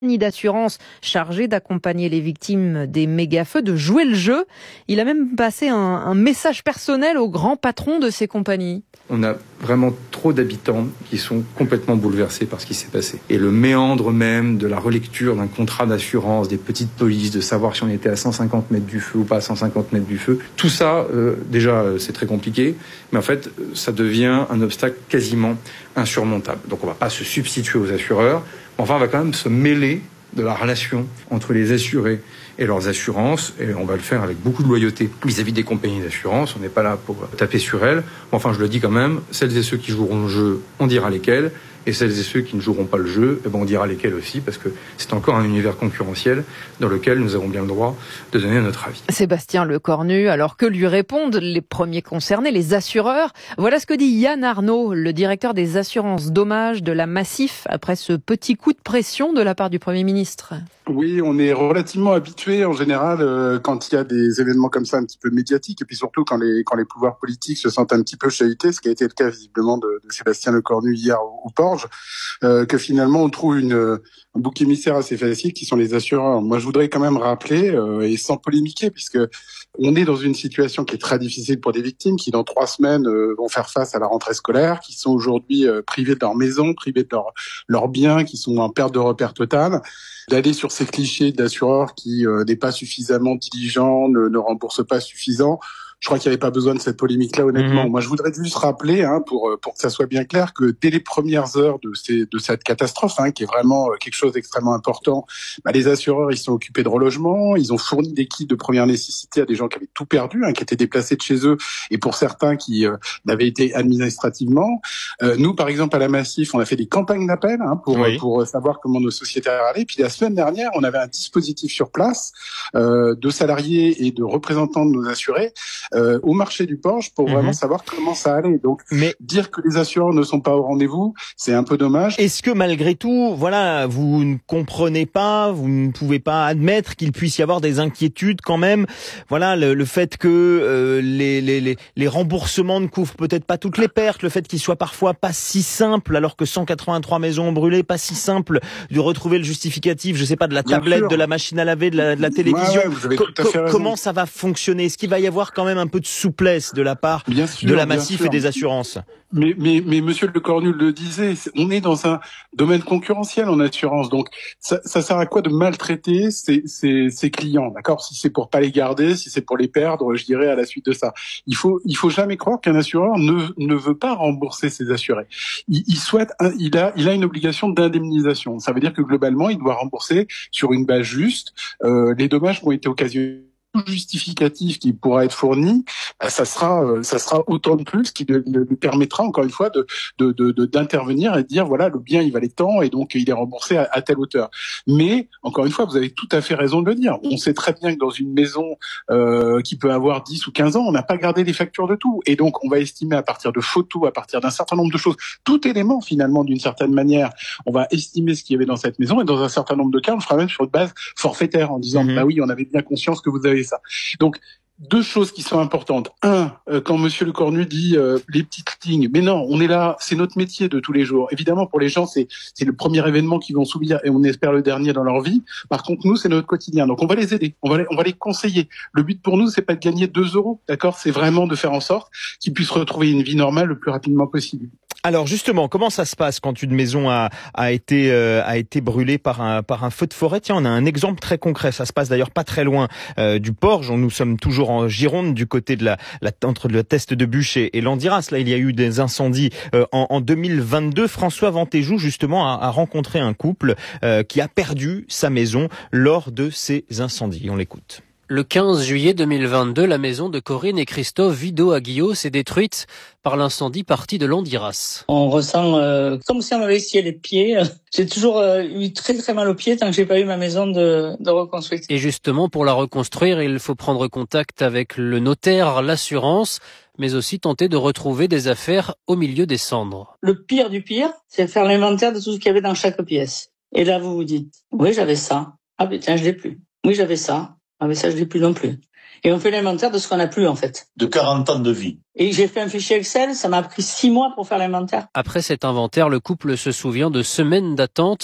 d'assurance chargé d'accompagner les victimes des méga-feux, de jouer le jeu. Il a même passé un message personnel au grand patron de ces compagnies. On a vraiment trop d'habitants qui sont complètement bouleversés par ce qui s'est passé. Et le méandre même de la relecture d'un contrat d'assurance, des petites polices, de savoir si on était à 150 mètres du feu ou pas à 150 mètres du feu, tout ça, déjà, c'est très compliqué. Mais en fait, ça devient un obstacle quasiment insurmontable. Donc on ne va pas se substituer aux assureurs. Enfin, on va quand même se mêler de la relation entre les assurés et leurs assurances, et on va le faire avec beaucoup de loyauté vis-à-vis des compagnies d'assurance. On n'est pas là pour taper sur elles. Enfin, je le dis quand même, celles et ceux qui joueront le jeu, on dira lesquels, et celles et ceux qui ne joueront pas le jeu, on dira lesquels aussi, parce que c'est encore un univers concurrentiel dans lequel nous avons bien le droit de donner notre avis. Sébastien Lecornu, alors que lui répondent les premiers concernés, les assureurs. Voilà ce que dit Yann Arnaud, le directeur des assurances dommages de la Massif, après ce petit coup de pression de la part du Premier ministre. Oui, on est relativement habitué en général quand il y a des événements comme ça un petit peu médiatiques, et puis surtout quand les pouvoirs politiques se sentent un petit peu chahutés, ce qui a été le cas visiblement de Sébastien Lecornu hier au Porge, que finalement on trouve un bouc émissaire assez facile qui sont les assureurs. Moi je voudrais quand même rappeler, et sans polémiquer, puisque on est dans une situation qui est très difficile pour des victimes qui dans 3 semaines vont faire face à la rentrée scolaire, qui sont aujourd'hui privés de leur maison, privés de leurs biens, qui sont en perte de repère totale. D'aller sur ces clichés d'assureurs qui n'est pas suffisamment diligent, ne remboursent pas suffisant. Je crois qu'il n'y avait pas besoin de cette polémique-là, honnêtement. Moi, je voudrais juste rappeler, pour que ça soit bien clair, que dès les premières heures de cette catastrophe, qui est vraiment quelque chose d'extrêmement important, les assureurs, ils sont occupés de relogement, ils ont fourni des kits de première nécessité à des gens qui avaient tout perdu, qui étaient déplacés de chez eux, et pour certains qui n'avaient été administrativement. Nous, par exemple, à la Massif, on a fait des campagnes d'appel pour savoir comment nos sociétaires allaient. Puis la semaine dernière, on avait un dispositif sur place de salariés et de représentants de nos assurés au marché du Porge pour vraiment savoir comment ça allait. Donc, dire que les assureurs ne sont pas au rendez-vous, c'est un peu dommage. Est-ce que malgré tout, vous ne comprenez pas, vous ne pouvez pas admettre qu'il puisse y avoir des inquiétudes quand même? Le fait que les remboursements ne couvrent peut-être pas toutes les pertes, le fait qu'il soit parfois pas si simple, alors que 183 maisons ont brûlé, pas si simple de retrouver le justificatif, je sais pas, de la tablette, de la machine à laver, de la télévision. Vous avez tout à fait raison. Comment ça va fonctionner? Est-ce qu'il va y avoir quand même un peu de souplesse de la part de la Massif et des assurances? Mais Monsieur Lecornu le disait, on est dans un domaine concurrentiel en assurance, donc ça sert à quoi de maltraiter ses clients, d'accord? Si c'est pour pas les garder, si c'est pour les perdre, je dirais à la suite de ça. Il faut jamais croire qu'un assureur ne veut pas rembourser ses assurés. Il a une obligation d'indemnisation. Ça veut dire que globalement, il doit rembourser sur une base juste les dommages qui ont été occasionnés. Justificatif qui pourra être fourni, ça sera autant de plus qui lui permettra encore une fois d'intervenir et de dire le bien il valait tant et donc il est remboursé à telle hauteur. Mais encore une fois, vous avez tout à fait raison de le dire. On sait très bien que dans une maison qui peut avoir 10 ou 15 ans, on n'a pas gardé les factures de tout et donc on va estimer à partir de photos, à partir d'un certain nombre de choses, tout élément finalement d'une certaine manière, on va estimer ce qu'il y avait dans cette maison et dans un certain nombre de cas, on le fera même sur une base forfaitaire en disant oui, on avait bien conscience que vous avez ça. Donc, 2 choses qui sont importantes. Quand Monsieur Lecornu dit les petites lignes, mais non, on est là, c'est notre métier de tous les jours. Évidemment, pour les gens, c'est le premier événement qu'ils vont subir et on espère le dernier dans leur vie. Par contre, nous, c'est notre quotidien. Donc, on va les aider, on va les conseiller. Le but pour nous, c'est pas de gagner 2 €, d'accord? C'est vraiment de faire en sorte qu'ils puissent retrouver une vie normale le plus rapidement possible. Alors justement, comment ça se passe quand une maison a été brûlée par un feu de forêt? Tiens, on a un exemple très concret. Ça se passe d'ailleurs pas très loin du Porge. Nous sommes toujours en Gironde, du côté de entre le Teste de Buch et Landiras. Là, il y a eu des incendies en 2022. François Ventéjou, justement, a rencontré un couple qui a perdu sa maison lors de ces incendies. On l'écoute. Le 15 juillet 2022, la maison de Corinne et Christophe Vido-Aguillot s'est détruite par l'incendie parti de Landiras. On ressent comme si on m'avait scié les pieds. J'ai toujours eu très très mal aux pieds tant que j'ai pas eu ma maison de reconstruite. Et justement, pour la reconstruire, il faut prendre contact avec le notaire, l'assurance, mais aussi tenter de retrouver des affaires au milieu des cendres. Le pire du pire, c'est faire l'inventaire de tout ce qu'il y avait dans chaque pièce. Et là, vous vous dites, oui, j'avais ça. Ah, mais tiens, je l'ai plus. Oui, j'avais ça. Ah, mais ça, je l'ai plus non plus. Et on fait l'inventaire de ce qu'on n'a plus, en fait. De 40 ans de vie. Et j'ai fait un fichier Excel, ça m'a pris 6 mois pour faire l'inventaire. Après cet inventaire, le couple se souvient de semaines d'attente,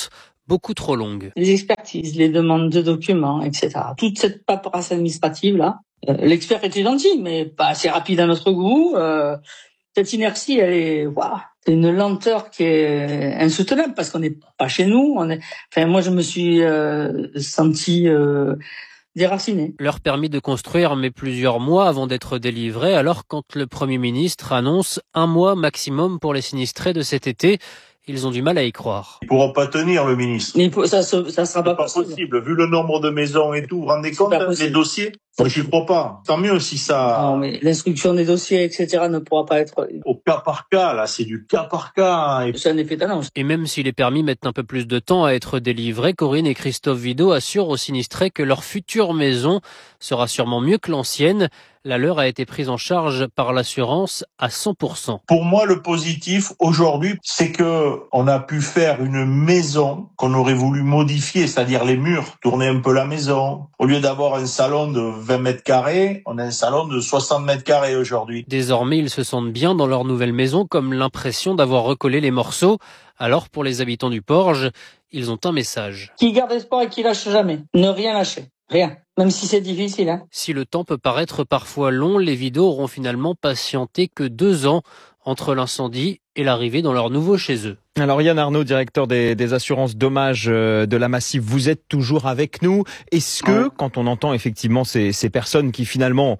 beaucoup trop longue. Les expertises, les demandes de documents, etc. Toute cette paperasse administrative-là. L'expert était gentil, mais pas assez rapide à notre goût. Cette inertie, c'est une lenteur qui est insoutenable parce qu'on n'est pas chez nous. Moi, je me suis senti déraciné. Leur permis de construire met plusieurs mois avant d'être délivré, alors quand le Premier ministre annonce 1 mois maximum pour les sinistrés de cet été, ils ont du mal à y croire. Ils pourront pas tenir, le ministre. Mais ça sera pas possible. Vu le nombre de maisons et tout, vous vous rendez compte des dossiers? Moi, je ne crois pas. Tant mieux si ça... Non, mais l'instruction des dossiers, etc. ne pourra pas être... Au cas par cas, là, c'est du cas par cas. C'est un effet d'annonce. Et même si les permis mettent un peu plus de temps à être délivrés, Corinne et Christophe Vido assurent aux sinistrés que leur future maison sera sûrement mieux que l'ancienne. La leur a été prise en charge par l'assurance à 100%. Pour moi, le positif aujourd'hui, c'est que on a pu faire une maison qu'on aurait voulu modifier, c'est-à-dire les murs, tourner un peu la maison. Au lieu d'avoir un salon de 20 mètres carrés, on a un salon de 60 mètres carrés aujourd'hui. Désormais, ils se sentent bien dans leur nouvelle maison, comme l'impression d'avoir recollé les morceaux. Alors, pour les habitants du Porge, ils ont un message. Qui garde espoir et qui lâche jamais. Ne rien lâcher. Rien. Même si c'est difficile, hein. Si le temps peut paraître parfois long, les Vido auront finalement patienté que 2 ans entre l'incendie et l'arrivée dans leur nouveau chez eux. Alors Yann Arnaud, directeur des assurances dommages de la Massif, vous êtes toujours avec nous. Est-ce que, quand on entend effectivement ces personnes qui finalement,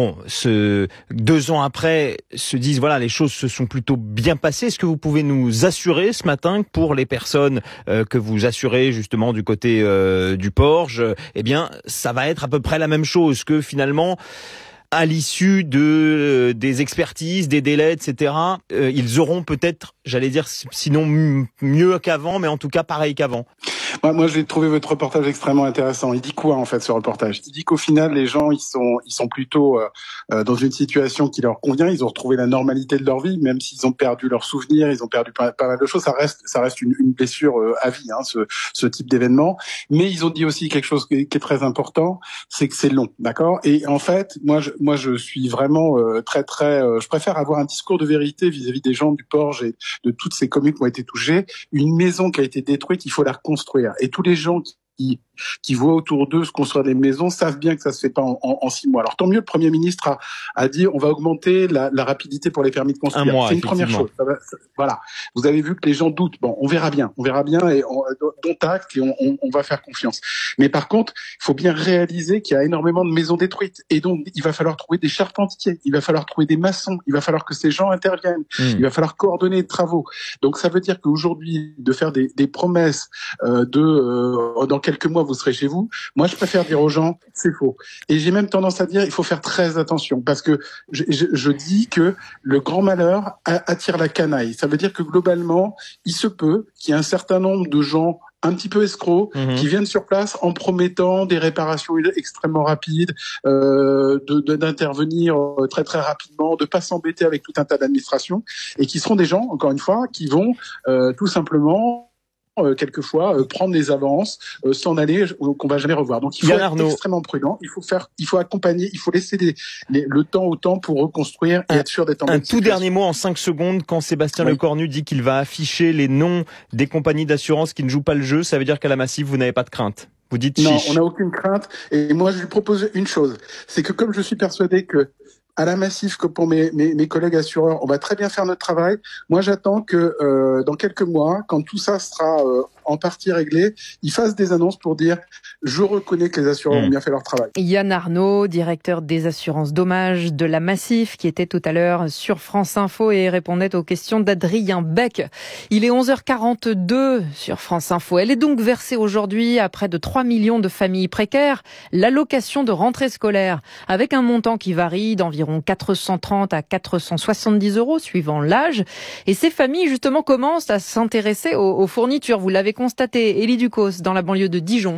2 ans après, se disent voilà, les choses se sont plutôt bien passées, est-ce que vous pouvez nous assurer ce matin que pour les personnes que vous assurez justement du côté du Porge, eh bien ça va être à peu près la même chose, que finalement à l'issue des expertises, des délais, etc., ils auront peut-être, j'allais dire, sinon mieux qu'avant, mais en tout cas pareil qu'avant. Moi, j'ai trouvé votre reportage extrêmement intéressant. Il dit quoi, en fait, ce reportage? Il dit qu'au final, les gens, ils sont plutôt dans une situation qui leur convient. Ils ont retrouvé la normalité de leur vie, même s'ils ont perdu leurs souvenirs, ils ont perdu pas mal de choses. Ça reste une blessure à vie, hein, ce type d'événement. Mais ils ont dit aussi quelque chose qui est très important, c'est que c'est long, d'accord? Et en fait, moi, je suis vraiment très, je préfère avoir un discours de vérité vis-à-vis des gens du Porge et de toutes ces communes qui ont été touchées. Une maison qui a été détruite, il faut la reconstruire. Et tous les gens qui voient autour d'eux se construire des maisons savent bien que ça se fait pas en 6 mois. Alors tant mieux, le Premier ministre a dit on va augmenter la rapidité pour les permis de construire. 1 mois, c'est une première chose. Voilà. Vous avez vu que les gens doutent. Bon, on verra bien et dont acte et on va faire confiance. Mais par contre, il faut bien réaliser qu'il y a énormément de maisons détruites et donc il va falloir trouver des charpentiers, il va falloir trouver des maçons, il va falloir que ces gens interviennent, il va falloir coordonner les travaux. Donc ça veut dire qu'aujourd'hui de faire des promesses dans quelques mois vous serez chez vous. Moi, je préfère dire aux gens, c'est faux. Et j'ai même tendance à dire, il faut faire très attention, parce que je dis que le grand malheur attire la canaille. Ça veut dire que globalement, il se peut qu'il y ait un certain nombre de gens un petit peu escrocs qui viennent sur place en promettant des réparations extrêmement rapides, d'intervenir très très rapidement, de pas s'embêter avec tout un tas d'administrations, et qui seront des gens, encore une fois, qui vont tout simplement quelquefois prendre des avances, s'en aller, qu'on va jamais revoir. Donc il faut être extrêmement prudent, il faut accompagner, il faut laisser le temps au temps pour reconstruire et être sûr d'être en bonne situation. Un tout dernier mot en 5 secondes, quand Sébastien Lecornu dit qu'il va afficher les noms des compagnies d'assurance qui ne jouent pas le jeu, ça veut dire qu'à la Massif, vous n'avez pas de crainte. Vous dites non, chiche. On n'a aucune crainte, et moi je lui propose une chose, c'est que comme je suis persuadé que à la Massif, que pour mes collègues assureurs, on va très bien faire notre travail. Moi, j'attends que dans quelques mois, quand tout ça sera en partie réglé, ils fassent des annonces pour dire « Je reconnais que les assureurs ont bien fait leur travail ». Yann Arnaud, directeur des assurances dommages de la Massif, qui était tout à l'heure sur France Info et répondait aux questions d'Adrien Beck. Il est 11h42 sur France Info. Elle est donc versée aujourd'hui à près de 3 millions de familles précaires l'allocation de rentrée scolaire, avec un montant qui varie d'environ 430 à 470 euros suivant l'âge. Et ces familles, justement, commencent à s'intéresser aux fournitures. Vous l'avez constaté, Élie Ducos, dans la banlieue de Dijon.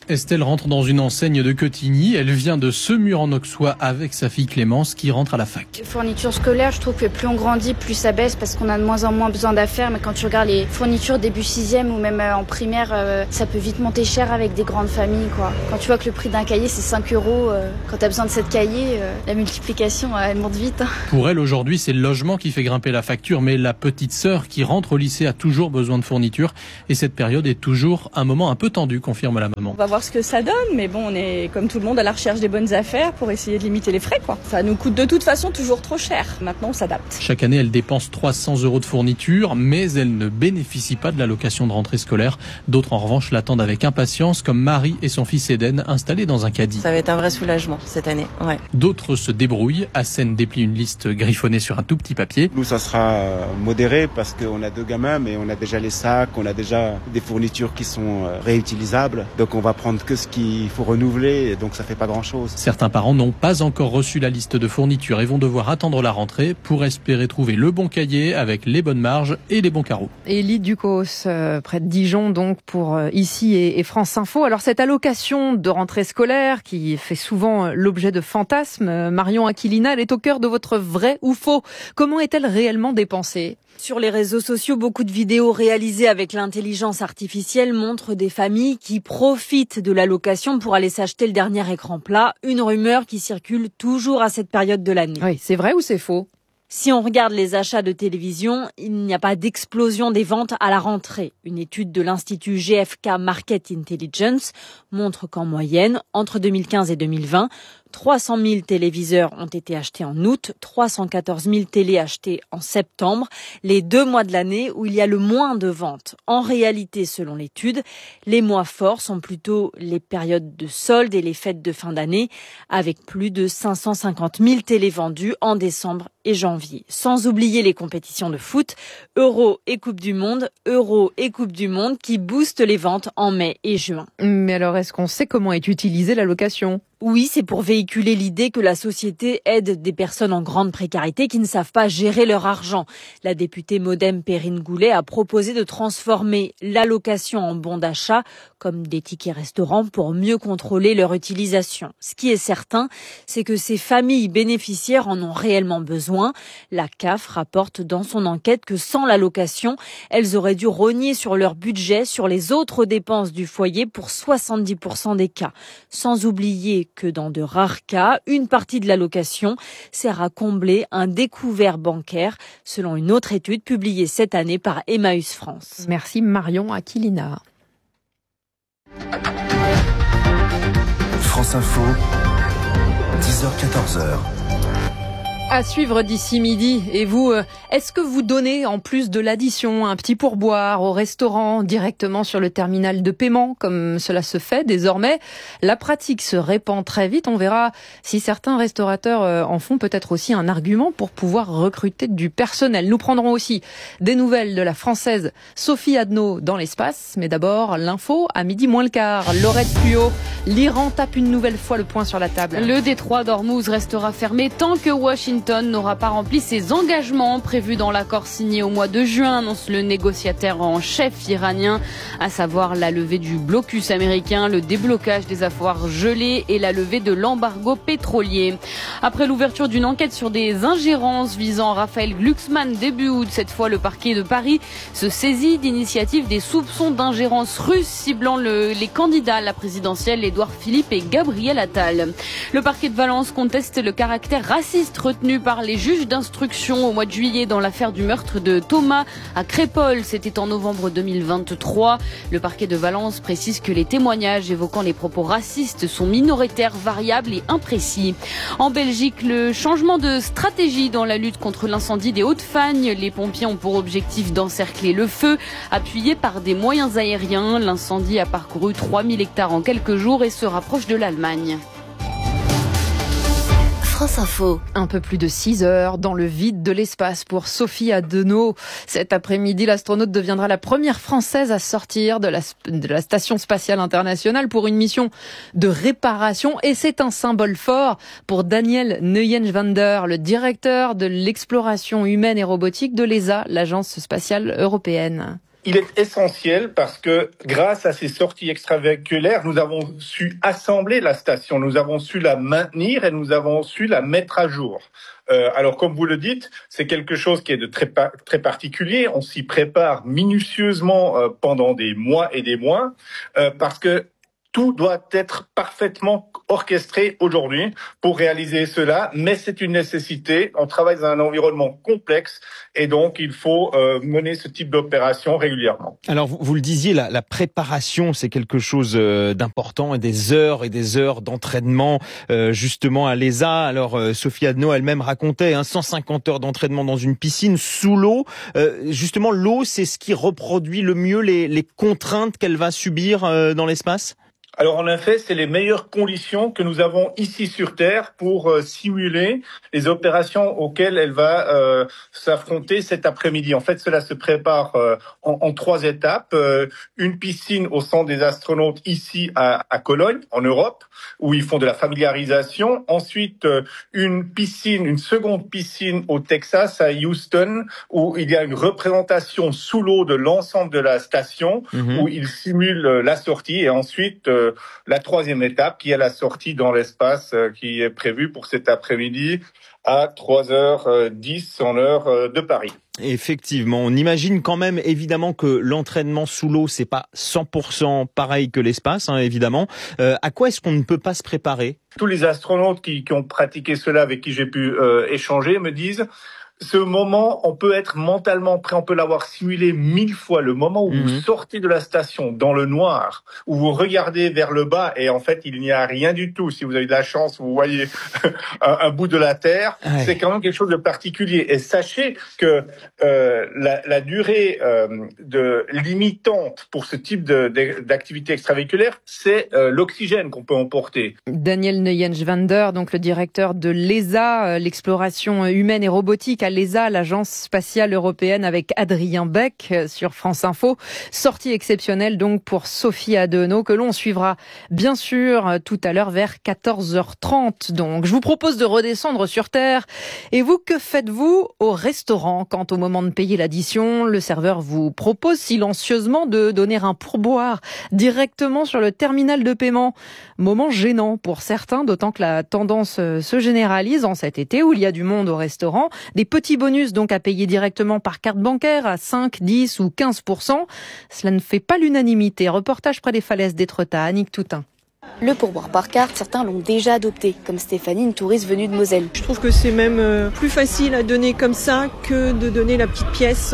Estelle rentre dans une enseigne de Quetigny. Elle vient de Semur en Auxois avec sa fille Clémence qui rentre à la fac. Les fournitures scolaires, je trouve que plus on grandit, plus ça baisse parce qu'on a de moins en moins besoin d'affaires. Mais quand tu regardes les fournitures début 6e ou même en primaire, ça peut vite monter cher avec des grandes familles, quoi. Quand tu vois que le prix d'un cahier c'est 5 €, quand tu as besoin de 7 cahiers, la multiplication elle monte vite. Pour elle aujourd'hui, c'est le logement qui fait grimper la facture, mais la petite sœur qui rentre au lycée a toujours besoin de fournitures et cette période est toujours un moment un peu tendu, confirme la maman. On va voir ce que ça donne, mais bon, on est comme tout le monde à la recherche des bonnes affaires pour essayer de limiter les frais, quoi. Ça nous coûte de toute façon toujours trop cher. Maintenant, on s'adapte. Chaque année, elle dépense 300 € de fournitures, mais elle ne bénéficie pas de l'allocation de rentrée scolaire. D'autres, en revanche, l'attendent avec impatience, comme Marie et son fils Eden, installés dans un caddie. Ça va être un vrai soulagement cette année, ouais. D'autres se débrouillent. Assène déplie une liste griffonnée sur un tout petit papier. Nous, ça sera modéré parce qu'on a 2 gamins, mais on a déjà les sacs, on a déjà des fournitures qui sont réutilisables. Donc on va prendre que ce qu'il faut renouveler, donc ça fait pas grand-chose. Certains parents n'ont pas encore reçu la liste de fournitures et vont devoir attendre la rentrée pour espérer trouver le bon cahier avec les bonnes marges et les bons carreaux. Élie Ducos, près de Dijon, donc pour ici et France Info. Alors cette allocation de rentrée scolaire qui fait souvent l'objet de fantasmes, Marion Aquilina, elle est au cœur de votre vrai ou faux. Comment est-elle réellement dépensée ? Sur les réseaux sociaux, beaucoup de vidéos réalisées avec l'intelligence artificielle montrent des familles qui profitent de l'allocation pour aller s'acheter le dernier écran plat. Une rumeur qui circule toujours à cette période de l'année. Oui, c'est vrai ou c'est faux ? Si on regarde les achats de télévision, il n'y a pas d'explosion des ventes à la rentrée. Une étude de l'Institut GfK Market Intelligence montre qu'en moyenne, entre 2015 et 2020, 300 000 téléviseurs ont été achetés en août, 314 000 télés achetées en septembre, les 2 mois de l'année où il y a le moins de ventes. En réalité, selon l'étude, les mois forts sont plutôt les périodes de soldes et les fêtes de fin d'année, avec plus de 550 000 télés vendues en décembre et janvier. Sans oublier les compétitions de foot, Euro et Coupe du Monde qui boostent les ventes en mai et juin. Mais alors, est-ce qu'on sait comment est utilisée l'allocation ? Oui, c'est pour véhiculer l'idée que la société aide des personnes en grande précarité qui ne savent pas gérer leur argent. La députée Modem Perrine Goulet a proposé de transformer l'allocation en bon d'achat, comme des tickets restaurants, pour mieux contrôler leur utilisation. Ce qui est certain, c'est que ces familles bénéficiaires en ont réellement besoin. La CAF rapporte dans son enquête que sans l'allocation, elles auraient dû rogner sur leur budget, sur les autres dépenses du foyer pour 70% des cas. Sans oublier que dans de rares cas, une partie de l'allocation sert à combler un découvert bancaire, selon une autre étude publiée cette année par Emmaüs France. Merci Marion Aquilina. France Info, 10h-14h. À suivre d'ici midi. Et vous, est-ce que vous donnez en plus de l'addition un petit pourboire au restaurant directement sur le terminal de paiement, comme cela se fait désormais ? La pratique se répand très vite. On verra si certains restaurateurs en font peut-être aussi un argument pour pouvoir recruter du personnel. Nous prendrons aussi des nouvelles de la Française Sophie Adno dans l'espace. Mais d'abord, l'info à midi moins le quart. Laurette Puot, l'Iran tape une nouvelle fois le poing sur la table. Le détroit d'Ormuz restera fermé tant que Washington n'aura pas rempli ses engagements prévus dans l'accord signé au mois de juin, annonce le négociateur en chef iranien, à savoir la levée du blocus américain, le déblocage des avoirs gelés et la levée de l'embargo pétrolier. Après l'ouverture d'une enquête sur des ingérences visant Raphaël Glucksmann début août, cette fois le parquet de Paris se saisit d'initiatives des soupçons d'ingérence russe ciblant les candidats à la présidentielle Édouard Philippe et Gabriel Attal. Le parquet de Valence conteste le caractère raciste retenu par les juges d'instruction au mois de juillet dans l'affaire du meurtre de Thomas à Crépol. C'était en novembre 2023. Le parquet de Valence précise que les témoignages évoquant les propos racistes sont minoritaires, variables et imprécis. En Belgique, le changement de stratégie dans la lutte contre l'incendie des Hauts-de-Fagne. Les pompiers ont pour objectif d'encercler le feu, appuyés par des moyens aériens. L'incendie a parcouru 3000 hectares en quelques jours et se rapproche de l'Allemagne. France Info. Un peu plus de 6 heures dans le vide de l'espace pour Sophie Adno. Cet après-midi, l'astronaute deviendra la première Française à sortir de la Station Spatiale Internationale pour une mission de réparation. Et c'est un symbole fort pour Daniel Neuenschwander, le directeur de l'exploration humaine et robotique de l'ESA, l'Agence spatiale européenne. Il est essentiel parce que grâce à ces sorties extravéhiculaires, nous avons su assembler la station, nous avons su la maintenir et nous avons su la mettre à jour. Alors comme vous le dites, c'est quelque chose qui est de très particulier. On s'y prépare minutieusement pendant des mois et des mois parce que tout doit être parfaitement orchestré aujourd'hui pour réaliser cela, mais c'est une nécessité. On travaille dans un environnement complexe et donc il faut mener ce type d'opération régulièrement. Alors vous le disiez, la préparation, c'est quelque chose d'important et des heures d'entraînement justement à l'ESA. Alors Sophie Adno elle-même racontait 150 heures d'entraînement dans une piscine sous l'eau. Justement, l'eau, c'est ce qui reproduit le mieux les contraintes qu'elle va subir dans l'espace ? Alors en effet, c'est les meilleures conditions que nous avons ici sur Terre pour simuler les opérations auxquelles elle va s'affronter cet après-midi. En fait, cela se prépare en 3 étapes. Une piscine au centre des astronautes ici à Cologne, en Europe, où ils font de la familiarisation. Ensuite, une seconde piscine au Texas, à Houston, où il y a une représentation sous l'eau de l'ensemble de la station, où ils simulent la sortie. Et ensuite, la 3e étape, qui est la sortie dans l'espace, qui est prévue pour cet après-midi à 3h10 en heure de Paris. Effectivement, on imagine quand même évidemment que l'entraînement sous l'eau, c'est pas 100% pareil que l'espace, évidemment. À quoi est-ce qu'on ne peut pas se préparer ? Tous les astronautes qui ont pratiqué cela, avec qui j'ai pu échanger, me disent... Ce moment, on peut être mentalement prêt, on peut l'avoir simulé 1000 fois. Le moment où vous sortez de la station dans le noir, où vous regardez vers le bas et en fait il n'y a rien du tout. Si vous avez de la chance, vous voyez un bout de la Terre. Ouais. C'est quand même quelque chose de particulier. Et sachez que la durée limitante pour ce type d'activité extravéhiculaire, c'est l'oxygène qu'on peut emporter. Daniel Neuenschwander, donc le directeur de l'ESA, l'exploration humaine et robotique à l'ESA, l'agence spatiale européenne, avec Adrien Beck sur France Info. Sortie exceptionnelle donc pour Sophie Adeno, que l'on suivra bien sûr tout à l'heure vers 14h30. Donc je vous propose de redescendre sur Terre. Et vous, que faites-vous au restaurant quand au moment de payer l'addition, le serveur vous propose silencieusement de donner un pourboire directement sur le terminal de paiement? Moment gênant pour certains, d'autant que la tendance se généralise en cet été où il y a du monde au restaurant. Des petits bonus donc à payer directement par carte bancaire à 5, 10 ou 15%. Cela ne fait pas l'unanimité. Reportage près des falaises d'Étretat, Annick Toutain. Le pourboire par carte, certains l'ont déjà adopté, comme Stéphanie, une touriste venue de Moselle. Je trouve que c'est même plus facile à donner comme ça que de donner la petite pièce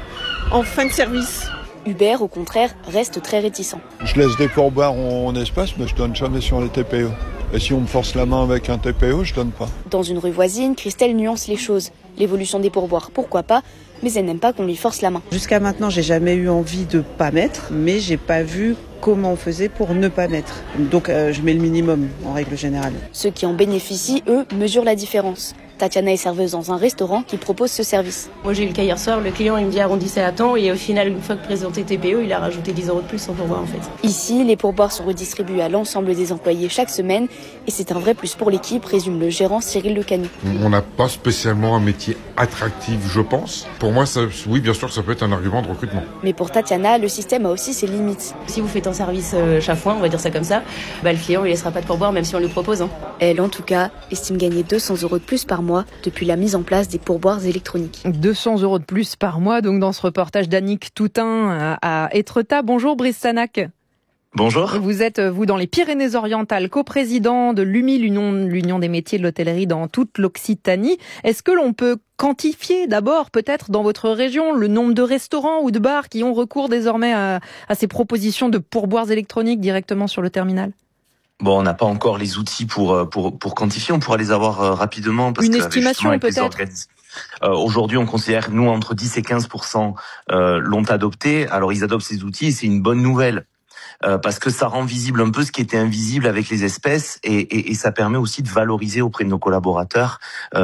en fin de service. Hubert, au contraire, reste très réticent. Je laisse des pourboires en espace, mais je donne jamais sur les TPE. Et si on me force la main avec un TPE, je donne pas. Dans une rue voisine, Christelle nuance les choses. L'évolution des pourboires, pourquoi pas, mais elle n'aime pas qu'on lui force la main. Jusqu'à maintenant, j'ai jamais eu envie de pas mettre, mais j'ai pas vu comment on faisait pour ne pas mettre. Donc je mets le minimum en règle générale. Ceux qui en bénéficient, eux, mesurent la différence. Tatiana est serveuse dans un restaurant qui propose ce service. Moi j'ai eu le cas hier soir, le client il me dit arrondissez à temps et au final une fois que présenté TPE, il a rajouté 10 € de plus en pourboire en fait. Ici, les pourboires sont redistribués à l'ensemble des employés chaque semaine et c'est un vrai plus pour l'équipe, résume le gérant Cyril Lecanu. On n'a pas spécialement un métier attractif, je pense. Pour moi, oui, bien sûr, ça peut être un argument de recrutement. Mais pour Tatiana, le système a aussi ses limites. Si vous faites un service chafouin, on va dire ça comme ça, le client il laissera pas de pourboire même si on lui propose. Elle, en tout cas, estime gagner 200 € de plus par mois depuis la mise en place des pourboires électroniques. 200 € de plus par mois, donc dans ce reportage d'Annick Toutain à Étretat. Bonjour Brice Sanac. Bonjour. Vous êtes, vous, dans les Pyrénées-Orientales, coprésident de l'UMI, l'Union des métiers de l'hôtellerie dans toute l'Occitanie. Est-ce que l'on peut quantifier d'abord, peut-être, dans votre région, le nombre de restaurants ou de bars qui ont recours désormais à ces propositions de pourboires électroniques directement sur le terminal ? Bon, on n'a pas encore les outils pour quantifier, on pourra les avoir rapidement. Parce une estimation peut-être. Aujourd'hui, on considère, nous, entre 10 et 15% l'ont adopté. Alors, ils adoptent ces outils et c'est une bonne nouvelle. Parce que ça rend visible un peu ce qui était invisible avec les espèces et ça permet aussi de valoriser auprès de nos collaborateurs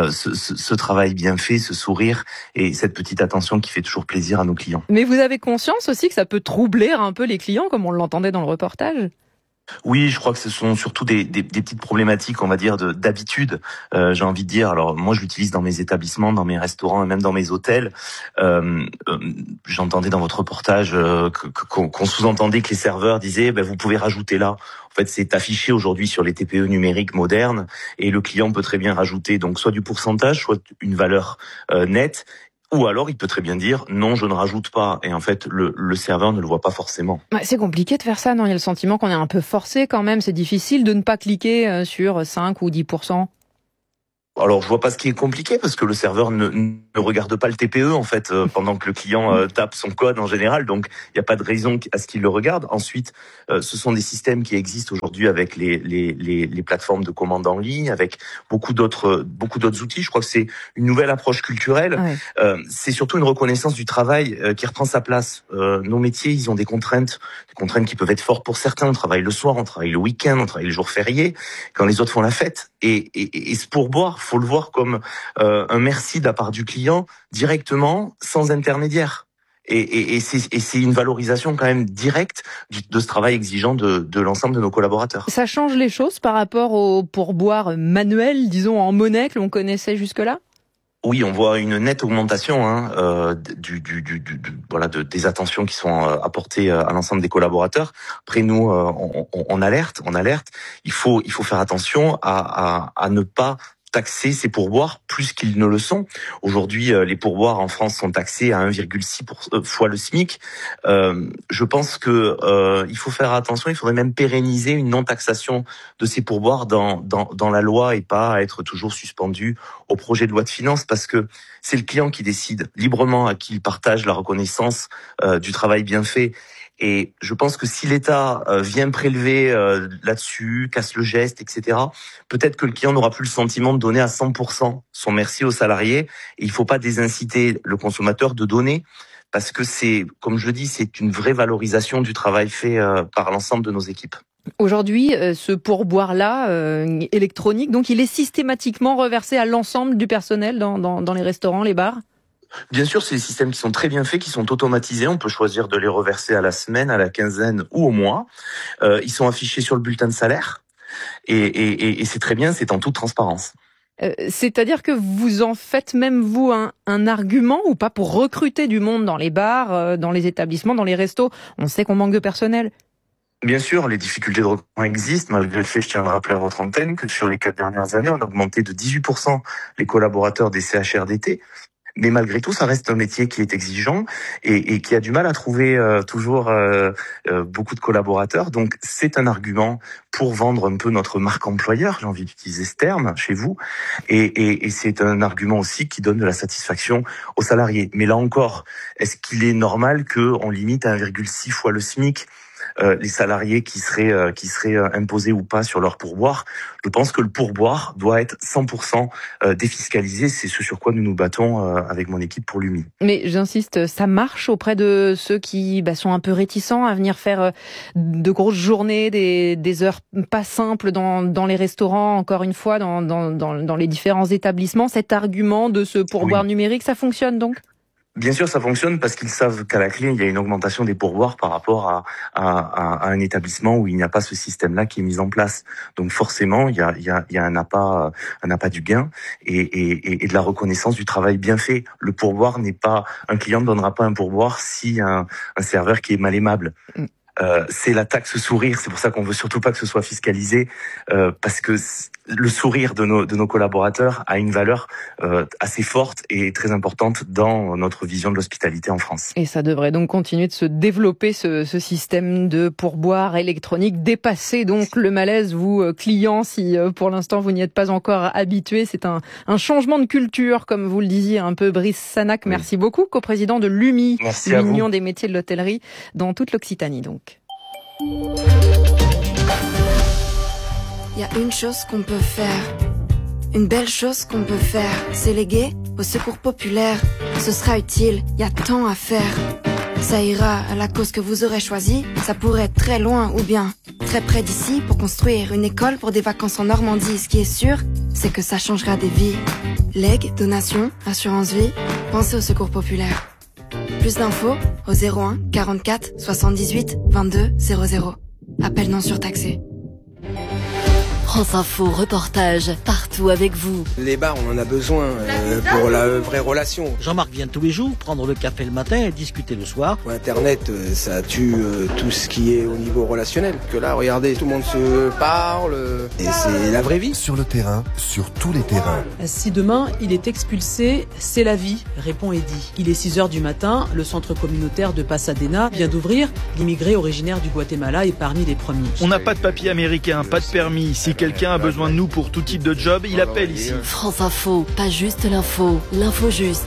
ce travail bien fait, ce sourire et cette petite attention qui fait toujours plaisir à nos clients. Mais vous avez conscience aussi que ça peut troubler un peu les clients, comme on l'entendait dans le reportage ? Oui, je crois que ce sont surtout des petites problématiques, on va dire, d'habitude. J'ai envie de dire. Alors moi, je l'utilise dans mes établissements, dans mes restaurants et même dans mes hôtels. J'entendais dans votre reportage qu'on sous-entendait que les serveurs disaient vous pouvez rajouter là. En fait, c'est affiché aujourd'hui sur les TPE numériques modernes et le client peut très bien rajouter donc soit du pourcentage, soit une valeur nette. Ou alors, il peut très bien dire non, je ne rajoute pas. Et en fait, le serveur ne le voit pas forcément. C'est compliqué de faire ça, non ? Il y a le sentiment qu'on est un peu forcé quand même. C'est difficile de ne pas cliquer sur 5 ou 10%. Alors, je vois pas ce qui est compliqué parce que le serveur ne regarde pas le TPE en fait pendant que le client tape son code en général. Donc, il n'y a pas de raison à ce qu'il le regarde. Ensuite, ce sont des systèmes qui existent aujourd'hui avec les plateformes de commande en ligne, avec beaucoup d'autres outils. Je crois que c'est une nouvelle approche culturelle. Ouais. C'est surtout une reconnaissance du travail qui reprend sa place. Nos métiers, ils ont des contraintes qui peuvent être fortes pour certains. On travaille le soir, on travaille le week-end, on travaille les jours fériés, quand les autres font la fête. Et ce pourboire, faut le voir comme un merci de la part du client directement, sans intermédiaire. Et c'est une valorisation quand même directe de ce travail exigeant de l'ensemble de nos collaborateurs. Ça change les choses par rapport au pourboire manuel, disons en monnaie que l'on connaissait jusque-là ? Oui, on voit une nette augmentation des attentions qui sont apportées à l'ensemble des collaborateurs. Après nous, on alerte. Il faut faire attention à ne pas taxer ces pourboires plus qu'ils ne le sont. Aujourd'hui, les pourboires en France sont taxés à 1,6 fois le SMIC. Je pense que il faut faire attention. Il faudrait même pérenniser une non-taxation de ces pourboires dans la loi et pas être toujours suspendu au projet de loi de finances parce que c'est le client qui décide librement à qui il partage la reconnaissance du travail bien fait. Et je pense que si l'État vient prélever là-dessus, casse le geste, etc., peut-être que le client n'aura plus le sentiment de donner à 100% son merci aux salariés. Et il ne faut pas désinciter le consommateur de donner, parce que c'est, comme je le dis, c'est une vraie valorisation du travail fait par l'ensemble de nos équipes. Aujourd'hui, ce pourboire-là, électronique, donc il est systématiquement reversé à l'ensemble du personnel dans les restaurants, les bars ? Bien sûr, c'est des systèmes qui sont très bien faits, qui sont automatisés. On peut choisir de les reverser à la semaine, à la quinzaine ou au mois. Ils sont affichés sur le bulletin de salaire. Et c'est très bien, c'est en toute transparence. C'est-à-dire que vous en faites même, vous, un argument ou pas pour recruter du monde dans les bars, dans les établissements, dans les restos ? On sait qu'on manque de personnel. Bien sûr, les difficultés de recrutement existent, malgré le fait, je tiens à rappeler à votre antenne, que sur les 4 dernières années, on a augmenté de 18% les collaborateurs des CHRDT. Mais malgré tout, ça reste un métier qui est exigeant et qui a du mal à trouver toujours beaucoup de collaborateurs. Donc, c'est un argument pour vendre un peu notre marque employeur. J'ai envie d'utiliser ce terme chez vous. Et c'est un argument aussi qui donne de la satisfaction aux salariés. Mais là encore, est-ce qu'il est normal qu'on limite à 1,6 fois le SMIC les salariés qui seraient imposés ou pas sur leur pourboire? Je pense que le pourboire doit être 100% défiscalisé. C'est ce sur quoi nous nous battons avec mon équipe pour l'UMI. Mais j'insiste, ça marche auprès de ceux qui sont un peu réticents à venir faire de grosses journées, des heures pas simples dans les restaurants, encore une fois, dans les différents établissements. Cet argument de ce pourboire numérique, ça fonctionne donc ? Bien sûr, ça fonctionne parce qu'ils savent qu'à la clé, il y a une augmentation des pourboires par rapport à un établissement où il n'y a pas ce système-là qui est mis en place. Donc forcément, il y a un appât du gain et de la reconnaissance du travail bien fait. Le pourboire n'est pas, un client ne donnera pas un pourboire si un serveur qui est mal aimable. C'est la taxe sourire, c'est pour ça qu'on veut surtout pas que ce soit fiscalisé, parce que le sourire de nos collaborateurs a une valeur assez forte et très importante dans notre vision de l'hospitalité en France. Et ça devrait donc continuer de se développer, ce système de pourboire électronique, dépasser donc le malaise, vous clients, si pour l'instant vous n'y êtes pas encore habitués. C'est un changement de culture, comme vous le disiez un peu, Brice Sanac. Oui. Merci beaucoup, coprésident de l'UMI, l'Union des métiers de l'hôtellerie, dans toute l'Occitanie donc. Il y a une chose qu'on peut faire, une belle chose qu'on peut faire, c'est léguer au secours populaire. Ce sera utile, il y a tant à faire. Ça ira à la cause que vous aurez choisie. Ça pourrait être très loin ou bien très près d'ici pour construire une école pour des vacances en Normandie. Ce qui est sûr, c'est que ça changera des vies. Legs, donations, assurance vie, pensez au secours populaire. Plus d'infos au 01 44 78 22 00. Appel non surtaxé. France Info, reportage, partout avec vous. Les bars, on en a besoin pour la vraie relation. Jean-Marc vient tous les jours prendre le café le matin et discuter le soir. Internet, ça tue tout ce qui est au niveau relationnel. Que là, regardez, tout le monde se parle et c'est la vraie vie. Sur le terrain, sur tous les terrains. Si demain, il est expulsé, c'est la vie, répond Eddy. Il est 6h du matin, le centre communautaire de Pasadena vient d'ouvrir. L'immigré originaire du Guatemala est parmi les premiers. On n'a pas de papier américain, pas de permis. Si quelqu'un a besoin de nous pour tout type de job, il appelle ici. France Info, pas juste l'info, l'info juste.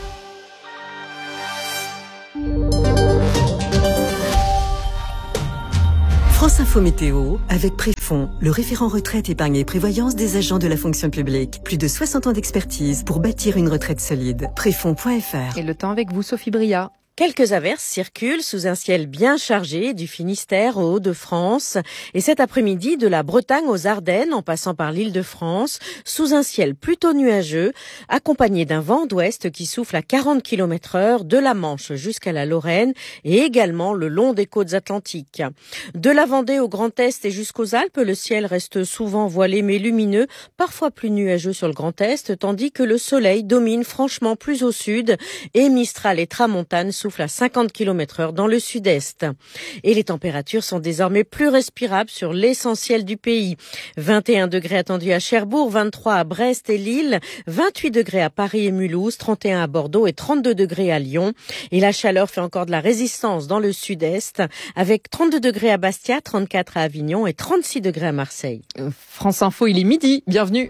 France Info Météo avec Préfond, le référent retraite, épargne et prévoyance des agents de la fonction publique. Plus de 60 ans d'expertise pour bâtir une retraite solide. Préfond.fr. Et le temps avec vous, Sophie Bria. Quelques averses circulent sous un ciel bien chargé du Finistère aux Hauts-de-France et cet après-midi de la Bretagne aux Ardennes en passant par l'Île-de-France sous un ciel plutôt nuageux accompagné d'un vent d'ouest qui souffle à 40 km/h de la Manche jusqu'à la Lorraine et également le long des côtes atlantiques. De la Vendée au Grand Est et jusqu'aux Alpes, le ciel reste souvent voilé mais lumineux, parfois plus nuageux sur le Grand Est tandis que le soleil domine franchement plus au sud et Mistral et Tramontane souffle à 50 km/h dans le sud-est. Et les températures sont désormais plus respirables sur l'essentiel du pays. 21 degrés attendus à Cherbourg, 23 à Brest et Lille, 28 degrés à Paris et Mulhouse, 31 à Bordeaux et 32 degrés à Lyon. Et la chaleur fait encore de la résistance dans le sud-est avec 32 degrés à Bastia, 34 à Avignon et 36 degrés à Marseille. France Info, il est midi. Bienvenue.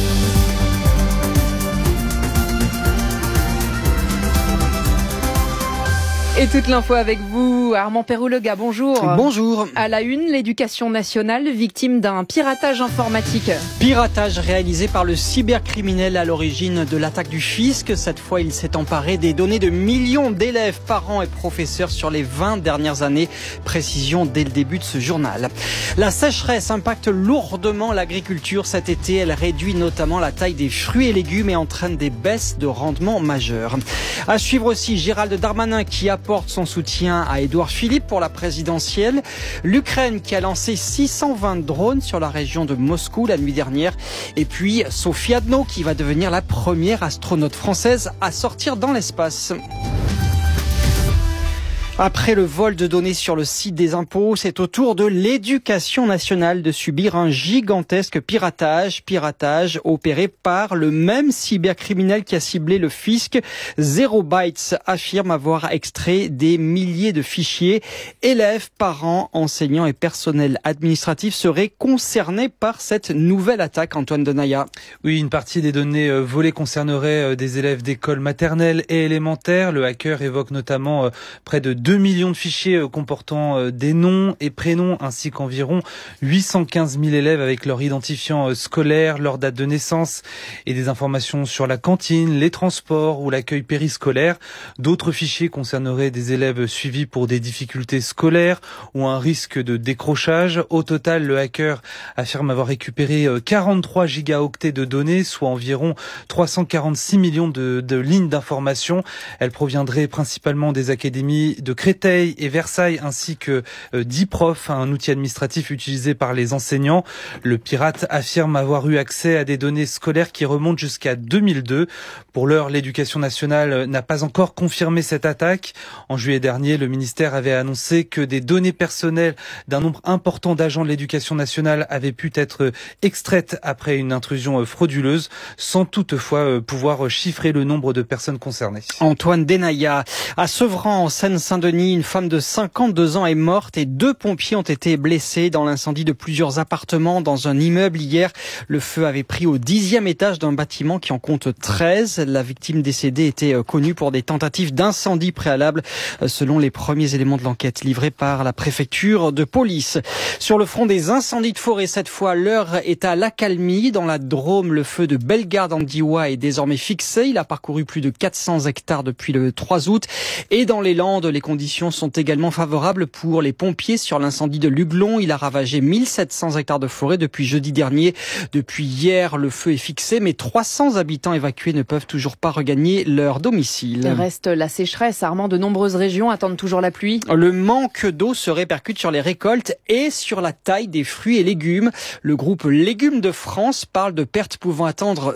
Et toute l'info avec vous, Armand Perroulega, bonjour. Bonjour. À la une, l'éducation nationale victime d'un piratage informatique. Piratage réalisé par le cybercriminel à l'origine de l'attaque du fisc. Cette fois, il s'est emparé des données de millions d'élèves, parents et professeurs sur les 20 dernières années. Précision dès le début de ce journal. La sécheresse impacte lourdement l'agriculture cet été. Elle réduit notamment la taille des fruits et légumes et entraîne des baisses de rendement majeures. À suivre aussi Gérald Darmanin qui apporte son soutien à Édouard Philippe pour la présidentielle. L'Ukraine qui a lancé 620 drones sur la région de Moscou la nuit dernière. Et puis Sophie Adno qui va devenir la première astronaute française à sortir dans l'espace. Après le vol de données sur le site des impôts, c'est au tour de l'Éducation nationale de subir un gigantesque piratage opéré par le même cybercriminel qui a ciblé le fisc. Zero Bytes affirme avoir extrait des milliers de fichiers. Élèves, parents, enseignants et personnel administratif seraient concernés par cette nouvelle attaque. Antoine Denaya. Oui, une partie des données volées concernerait des élèves d'écoles maternelles et élémentaires. Le hacker évoque notamment près de 2 millions de fichiers comportant des noms et prénoms ainsi qu'environ 815 000 élèves avec leur identifiant scolaire, leur date de naissance et des informations sur la cantine, les transports ou l'accueil périscolaire. D'autres fichiers concerneraient des élèves suivis pour des difficultés scolaires ou un risque de décrochage. Au total, le hacker affirme avoir récupéré 43 gigaoctets de données, soit environ 346 millions de lignes d'informations. Elles proviendraient principalement des académies de Créteil et Versailles ainsi que d'IPROF, un outil administratif utilisé par les enseignants. Le pirate affirme avoir eu accès à des données scolaires qui remontent jusqu'à 2002. Pour l'heure, l'éducation nationale n'a pas encore confirmé cette attaque. En juillet dernier, le ministère avait annoncé que des données personnelles d'un nombre important d'agents de l'éducation nationale avaient pu être extraites après une intrusion frauduleuse, sans toutefois pouvoir chiffrer le nombre de personnes concernées. Antoine Denaya. À Sevran, en Seine-Saint-Denis, une femme de 52 ans est morte et 2 pompiers ont été blessés dans l'incendie de plusieurs appartements dans un immeuble hier. Le feu avait pris au 10e étage d'un bâtiment qui en compte 13. La victime décédée était connue pour des tentatives d'incendie préalables, selon les premiers éléments de l'enquête livrés par la préfecture de police. Sur le front des incendies de forêt, cette fois, l'heure est à l'accalmie. Dans la Drôme, le feu de Bellegarde-en-Diois est désormais fixé. Il a parcouru plus de 400 hectares depuis le 3 août. Et dans les Landes, les conditions conditions sont également favorables pour les pompiers sur l'incendie de Luglon. Il a ravagé 1700 hectares de forêt depuis jeudi dernier. Depuis hier, le feu est fixé, mais 300 habitants évacués ne peuvent toujours pas regagner leur domicile. Il reste la sécheresse. Armand, de nombreuses régions attendent toujours la pluie. Le manque d'eau se répercute sur les récoltes et sur la taille des fruits et légumes. Le groupe Légumes de France parle de pertes pouvant atteindre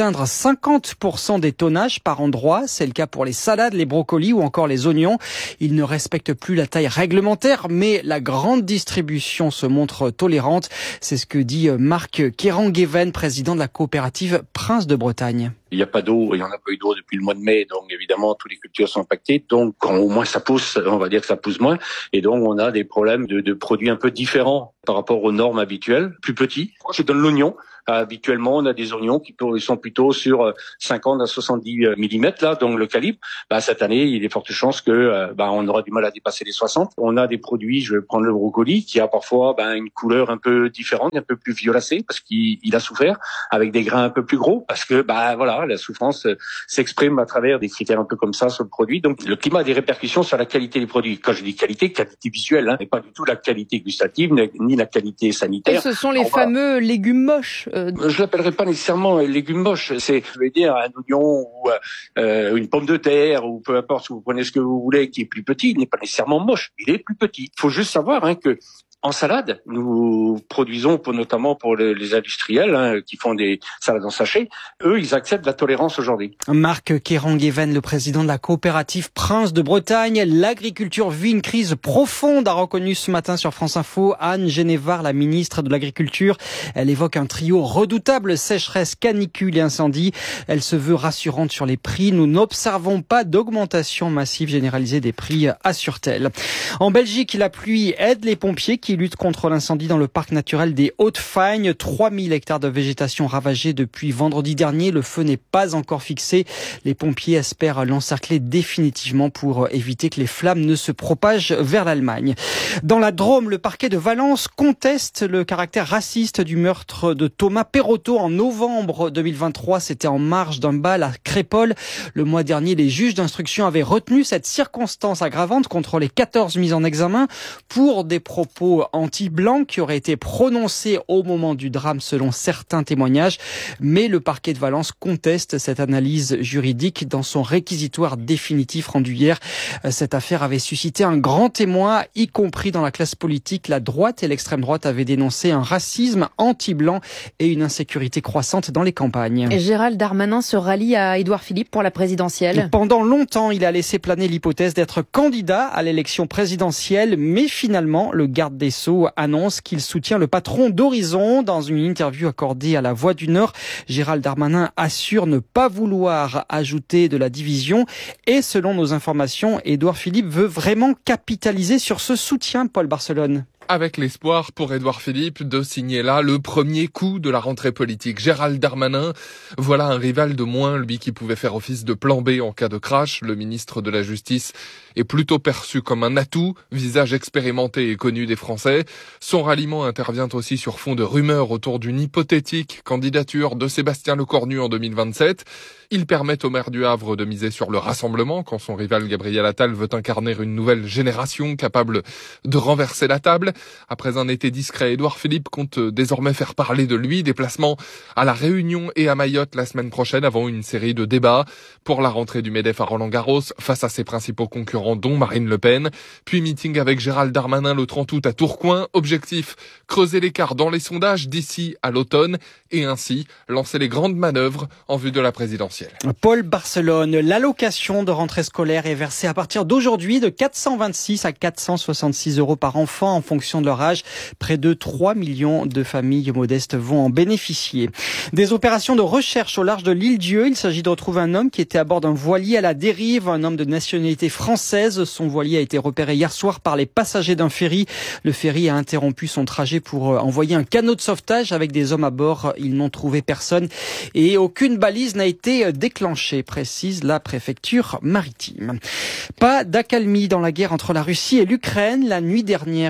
50% des tonnages par endroit. C'est le cas pour les salades, les brocolis ou encore les oignons. Ils ne respectent plus la taille réglementaire, mais la grande distribution se montre tolérante. C'est ce que dit Marc Kerangueven, président de la coopérative Prince de Bretagne. Il n'y a pas d'eau, il n'y en a pas eu d'eau depuis le mois de mai, donc évidemment toutes les cultures sont impactées. Donc quand au moins ça pousse, on va dire que ça pousse moins, et donc on a des problèmes de produits un peu différents par rapport aux normes habituelles, plus petits. Je donne l'oignon. Habituellement, on a des oignons qui sont plutôt sur 50 à 70 mm là, donc le calibre. Cette année, il y a de fortes chances que on aura du mal à dépasser les 60. On a des produits, je vais prendre le brocoli, qui a parfois une couleur un peu différente, un peu plus violacée, parce qu'il a souffert, avec des grains un peu plus gros, parce que la souffrance s'exprime à travers des critères un peu comme ça sur le produit. Donc le climat a des répercussions sur la qualité des produits. Quand je dis qualité visuelle, mais pas du tout la qualité gustative, ni la qualité sanitaire. Et ce sont les fameux légumes moches. Je l'appellerai pas nécessairement légumes moches. C'est, je veux dire, un oignon ou une pomme de terre, ou peu importe, si vous prenez ce que vous voulez, qui est plus petit, il n'est pas nécessairement moche. Il est plus petit. Il faut juste savoir que en salade, nous produisons notamment pour les industriels qui font des salades en sachet. Eux, ils acceptent la tolérance aujourd'hui. Marc Kerangueven, le président de la coopérative Prince de Bretagne. L'agriculture vit une crise profonde, a reconnu ce matin sur France Info Anne Genevard, la ministre de l'Agriculture. Elle évoque un trio redoutable, sécheresse, canicule et incendie. Elle se veut rassurante sur les prix. Nous n'observons pas d'augmentation massive généralisée des prix, assure-t-elle. En Belgique, la pluie aide les pompiers qui luttent contre l'incendie dans le parc naturel des Hautes-Fagnes. 3000 hectares de végétation ravagés depuis vendredi dernier. Le feu n'est pas encore fixé. Les pompiers espèrent l'encercler définitivement pour éviter que les flammes ne se propagent vers l'Allemagne. Dans la Drôme, le parquet de Valence conteste le caractère raciste du meurtre de Thomas Perrotto en novembre 2023. C'était en marge d'un bal à Crépol. Le mois dernier, les juges d'instruction avaient retenu cette circonstance aggravante contre les 14 mis en examen pour des propos anti-blancs qui auraient été prononcés au moment du drame selon certains témoignages. Mais le parquet de Valence conteste cette analyse juridique dans son réquisitoire définitif rendu hier. Cette affaire avait suscité un grand témoin, y compris dans la classe politique. La droite et l'extrême droite avaient dénoncé un racisme anti-blanc et une insécurité croissante dans les campagnes. Et Gérald Darmanin se rallie à Édouard Philippe pour la présidentielle. Pendant longtemps, il a laissé planer l'hypothèse d'être candidat à l'élection présidentielle, mais finalement, le garde des Sceaux annonce qu'il soutient le patron d'Horizon. Dans une interview accordée à La Voix du Nord, Gérald Darmanin assure ne pas vouloir ajouter de la division. Et selon nos informations, Édouard Philippe veut vraiment capitaliser sur ce soutien, Paul Barcelone. Avec l'espoir pour Édouard Philippe de signer là le premier coup de la rentrée politique. Gérald Darmanin, voilà un rival de moins, lui qui pouvait faire office de plan B en cas de crash. Le ministre de la Justice est plutôt perçu comme un atout, visage expérimenté et connu des Français. Son ralliement intervient aussi sur fond de rumeurs autour d'une hypothétique candidature de Sébastien Lecornu en 2027. Il permet au maire du Havre de miser sur le rassemblement quand son rival Gabriel Attal veut incarner une nouvelle génération capable de renverser la table. Après un été discret, Édouard Philippe compte désormais faire parler de lui. Déplacement à La Réunion et à Mayotte la semaine prochaine avant une série de débats pour la rentrée du MEDEF à Roland-Garros face à ses principaux concurrents dont Marine Le Pen. Puis meeting avec Gérald Darmanin le 30 août à Tourcoing. Objectif, creuser l'écart dans les sondages d'ici à l'automne et ainsi lancer les grandes manœuvres en vue de la présidentielle. Paul Barcelone, l'allocation de rentrée scolaire est versée à partir d'aujourd'hui de 426 à 466 € par enfant en fonction de leur âge. Près de 3 millions de familles modestes vont en bénéficier. Des opérations de recherche au large de l'île Dieu. Il s'agit de retrouver un homme qui était à bord d'un voilier à la dérive, un homme de nationalité française. Son voilier a été repéré hier soir par les passagers d'un ferry. Le ferry a interrompu son trajet pour envoyer un canot de sauvetage avec des hommes à bord. Ils n'ont trouvé personne et aucune balise n'a été déclenchée, précise la préfecture maritime. Pas d'accalmie dans la guerre entre la Russie et l'Ukraine. La nuit dernière, une frappe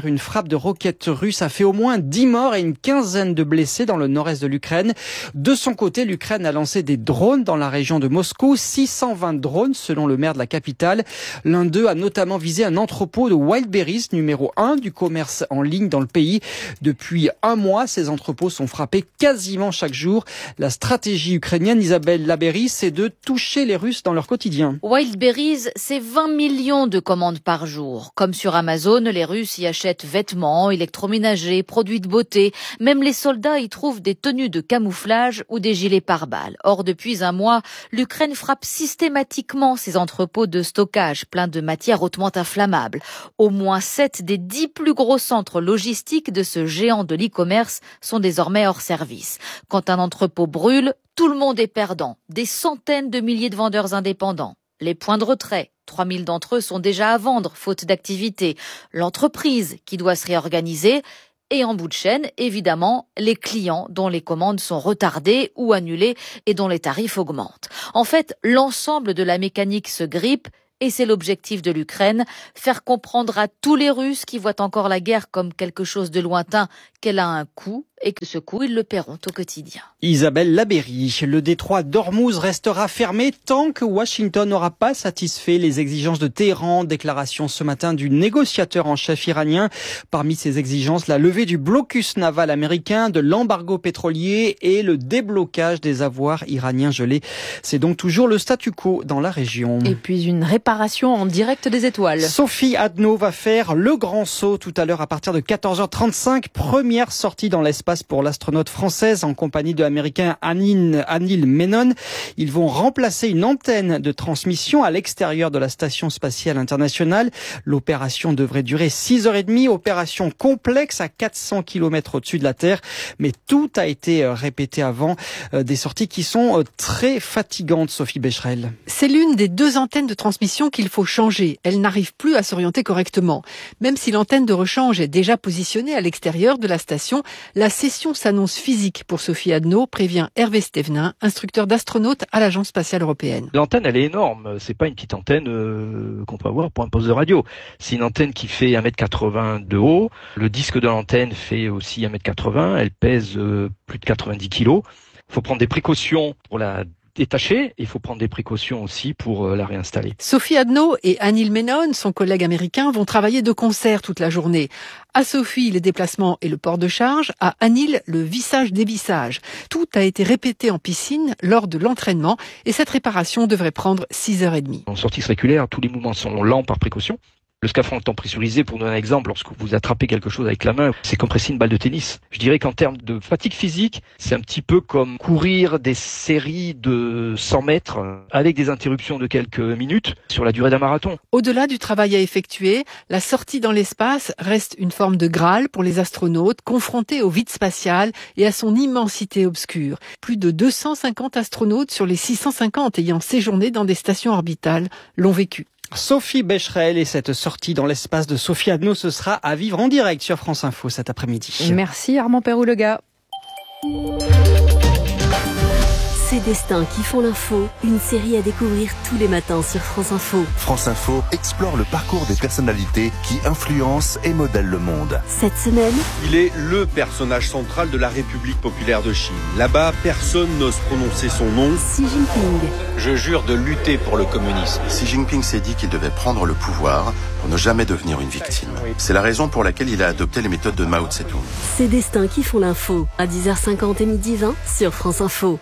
frappe de roquettes russes a fait au moins 10 morts et une quinzaine de blessés dans le nord-est de l'Ukraine. De son côté, l'Ukraine a lancé des drones dans la région de Moscou, 620 drones selon le maire de la capitale. L'un d'eux a notamment visé un entrepôt de Wildberries, numéro 1 du commerce en ligne dans le pays. Depuis un mois, ces entrepôts sont frappés quasiment chaque jour. La stratégie ukrainienne, Isabelle Labéry, c'est de toucher les Russes dans leur quotidien. Wildberries, c'est 20 millions de commandes par jour. Comme sur Amazon, les Russes y achètent vêtements, électroménagers, produits de beauté. Même les soldats y trouvent des tenues de camouflage ou des gilets pare-balles. Or, depuis un mois, l'Ukraine frappe systématiquement ces entrepôts de stockage pleins de matières hautement inflammables. Au moins 7 des 10 plus gros centres logistiques de ce géant de l'e-commerce sont désormais hors service. Quand un entrepôt brûle, tout le monde est perdant. Des centaines de milliers de vendeurs indépendants. Les points de retrait, 3000 d'entre eux sont déjà à vendre, faute d'activité. L'entreprise qui doit se réorganiser. Et en bout de chaîne, évidemment, les clients dont les commandes sont retardées ou annulées et dont les tarifs augmentent. En fait, l'ensemble de la mécanique se grippe. Et c'est l'objectif de l'Ukraine, faire comprendre à tous les Russes qui voient encore la guerre comme quelque chose de lointain qu'elle a un coût et que ce coût, ils le paieront au quotidien. Isabelle Labéry, le détroit d'Ormuz restera fermé tant que Washington n'aura pas satisfait les exigences de Téhéran. Déclaration ce matin du négociateur en chef iranien. Parmi ces exigences, la levée du blocus naval américain, de l'embargo pétrolier et le déblocage des avoirs iraniens gelés. C'est donc toujours le statu quo dans la région. Et puis une réparation en direct des étoiles. Sophie Adno va faire le grand saut tout à l'heure à partir de 14h35. Première sortie dans l'espace pour l'astronaute française en compagnie de l'américain Anil Menon. Ils vont remplacer une antenne de transmission à l'extérieur de la station spatiale internationale. L'opération devrait durer 6h30. Opération complexe à 400 km au-dessus de la Terre. Mais tout a été répété avant. Des sorties qui sont très fatigantes, Sophie Becherel. C'est l'une des 2 antennes de transmission qu'il faut changer. Elle n'arrive plus à s'orienter correctement. Même si l'antenne de rechange est déjà positionnée à l'extérieur de la station, la session s'annonce physique pour Sophie Adno, prévient Hervé Stévenin, instructeur d'astronautes à l'Agence spatiale européenne. L'antenne, elle est énorme. C'est pas une petite antenne qu'on peut avoir pour un poste de radio. C'est une antenne qui fait 1m80 de haut. Le disque de l'antenne fait aussi 1m80. Elle pèse plus de 90 kg. Il faut prendre des précautions pour la détacher, il faut prendre des précautions aussi pour la réinstaller. Sophie Adno et Anil Menon, son collègue américain, vont travailler de concert toute la journée. À Sophie, les déplacements et le port de charge. À Anil, le vissage-dévissage. Tout a été répété en piscine lors de l'entraînement et cette réparation devrait prendre 6h30. En sortie spéculaire, tous les mouvements sont lents par précaution. Le scaphandre étant pressurisé, pour donner un exemple, lorsque vous attrapez quelque chose avec la main, c'est comme presser une balle de tennis. Je dirais qu'en termes de fatigue physique, c'est un petit peu comme courir des séries de 100 mètres avec des interruptions de quelques minutes sur la durée d'un marathon. Au-delà du travail à effectuer, la sortie dans l'espace reste une forme de Graal pour les astronautes confrontés au vide spatial et à son immensité obscure. Plus de 250 astronautes sur les 650 ayant séjourné dans des stations orbitales l'ont vécu. Sophie Becherel et cette sortie dans l'espace de Sophie Adno, ce sera à vivre en direct sur France Info cet après-midi. Merci Armand Perrou-Lega. Ces destins qui font l'info, une série à découvrir tous les matins sur France Info. France Info explore le parcours des personnalités qui influencent et modèlent le monde. Cette semaine, il est le personnage central de la République populaire de Chine. Là-bas, personne n'ose prononcer son nom. Xi Jinping. Je jure de lutter pour le communisme. Xi Jinping s'est dit qu'il devait prendre le pouvoir pour ne jamais devenir une victime. C'est la raison pour laquelle il a adopté les méthodes de Mao Tse-tung. Ces destins qui font l'info, à 10h50 et midi 20 sur France Info.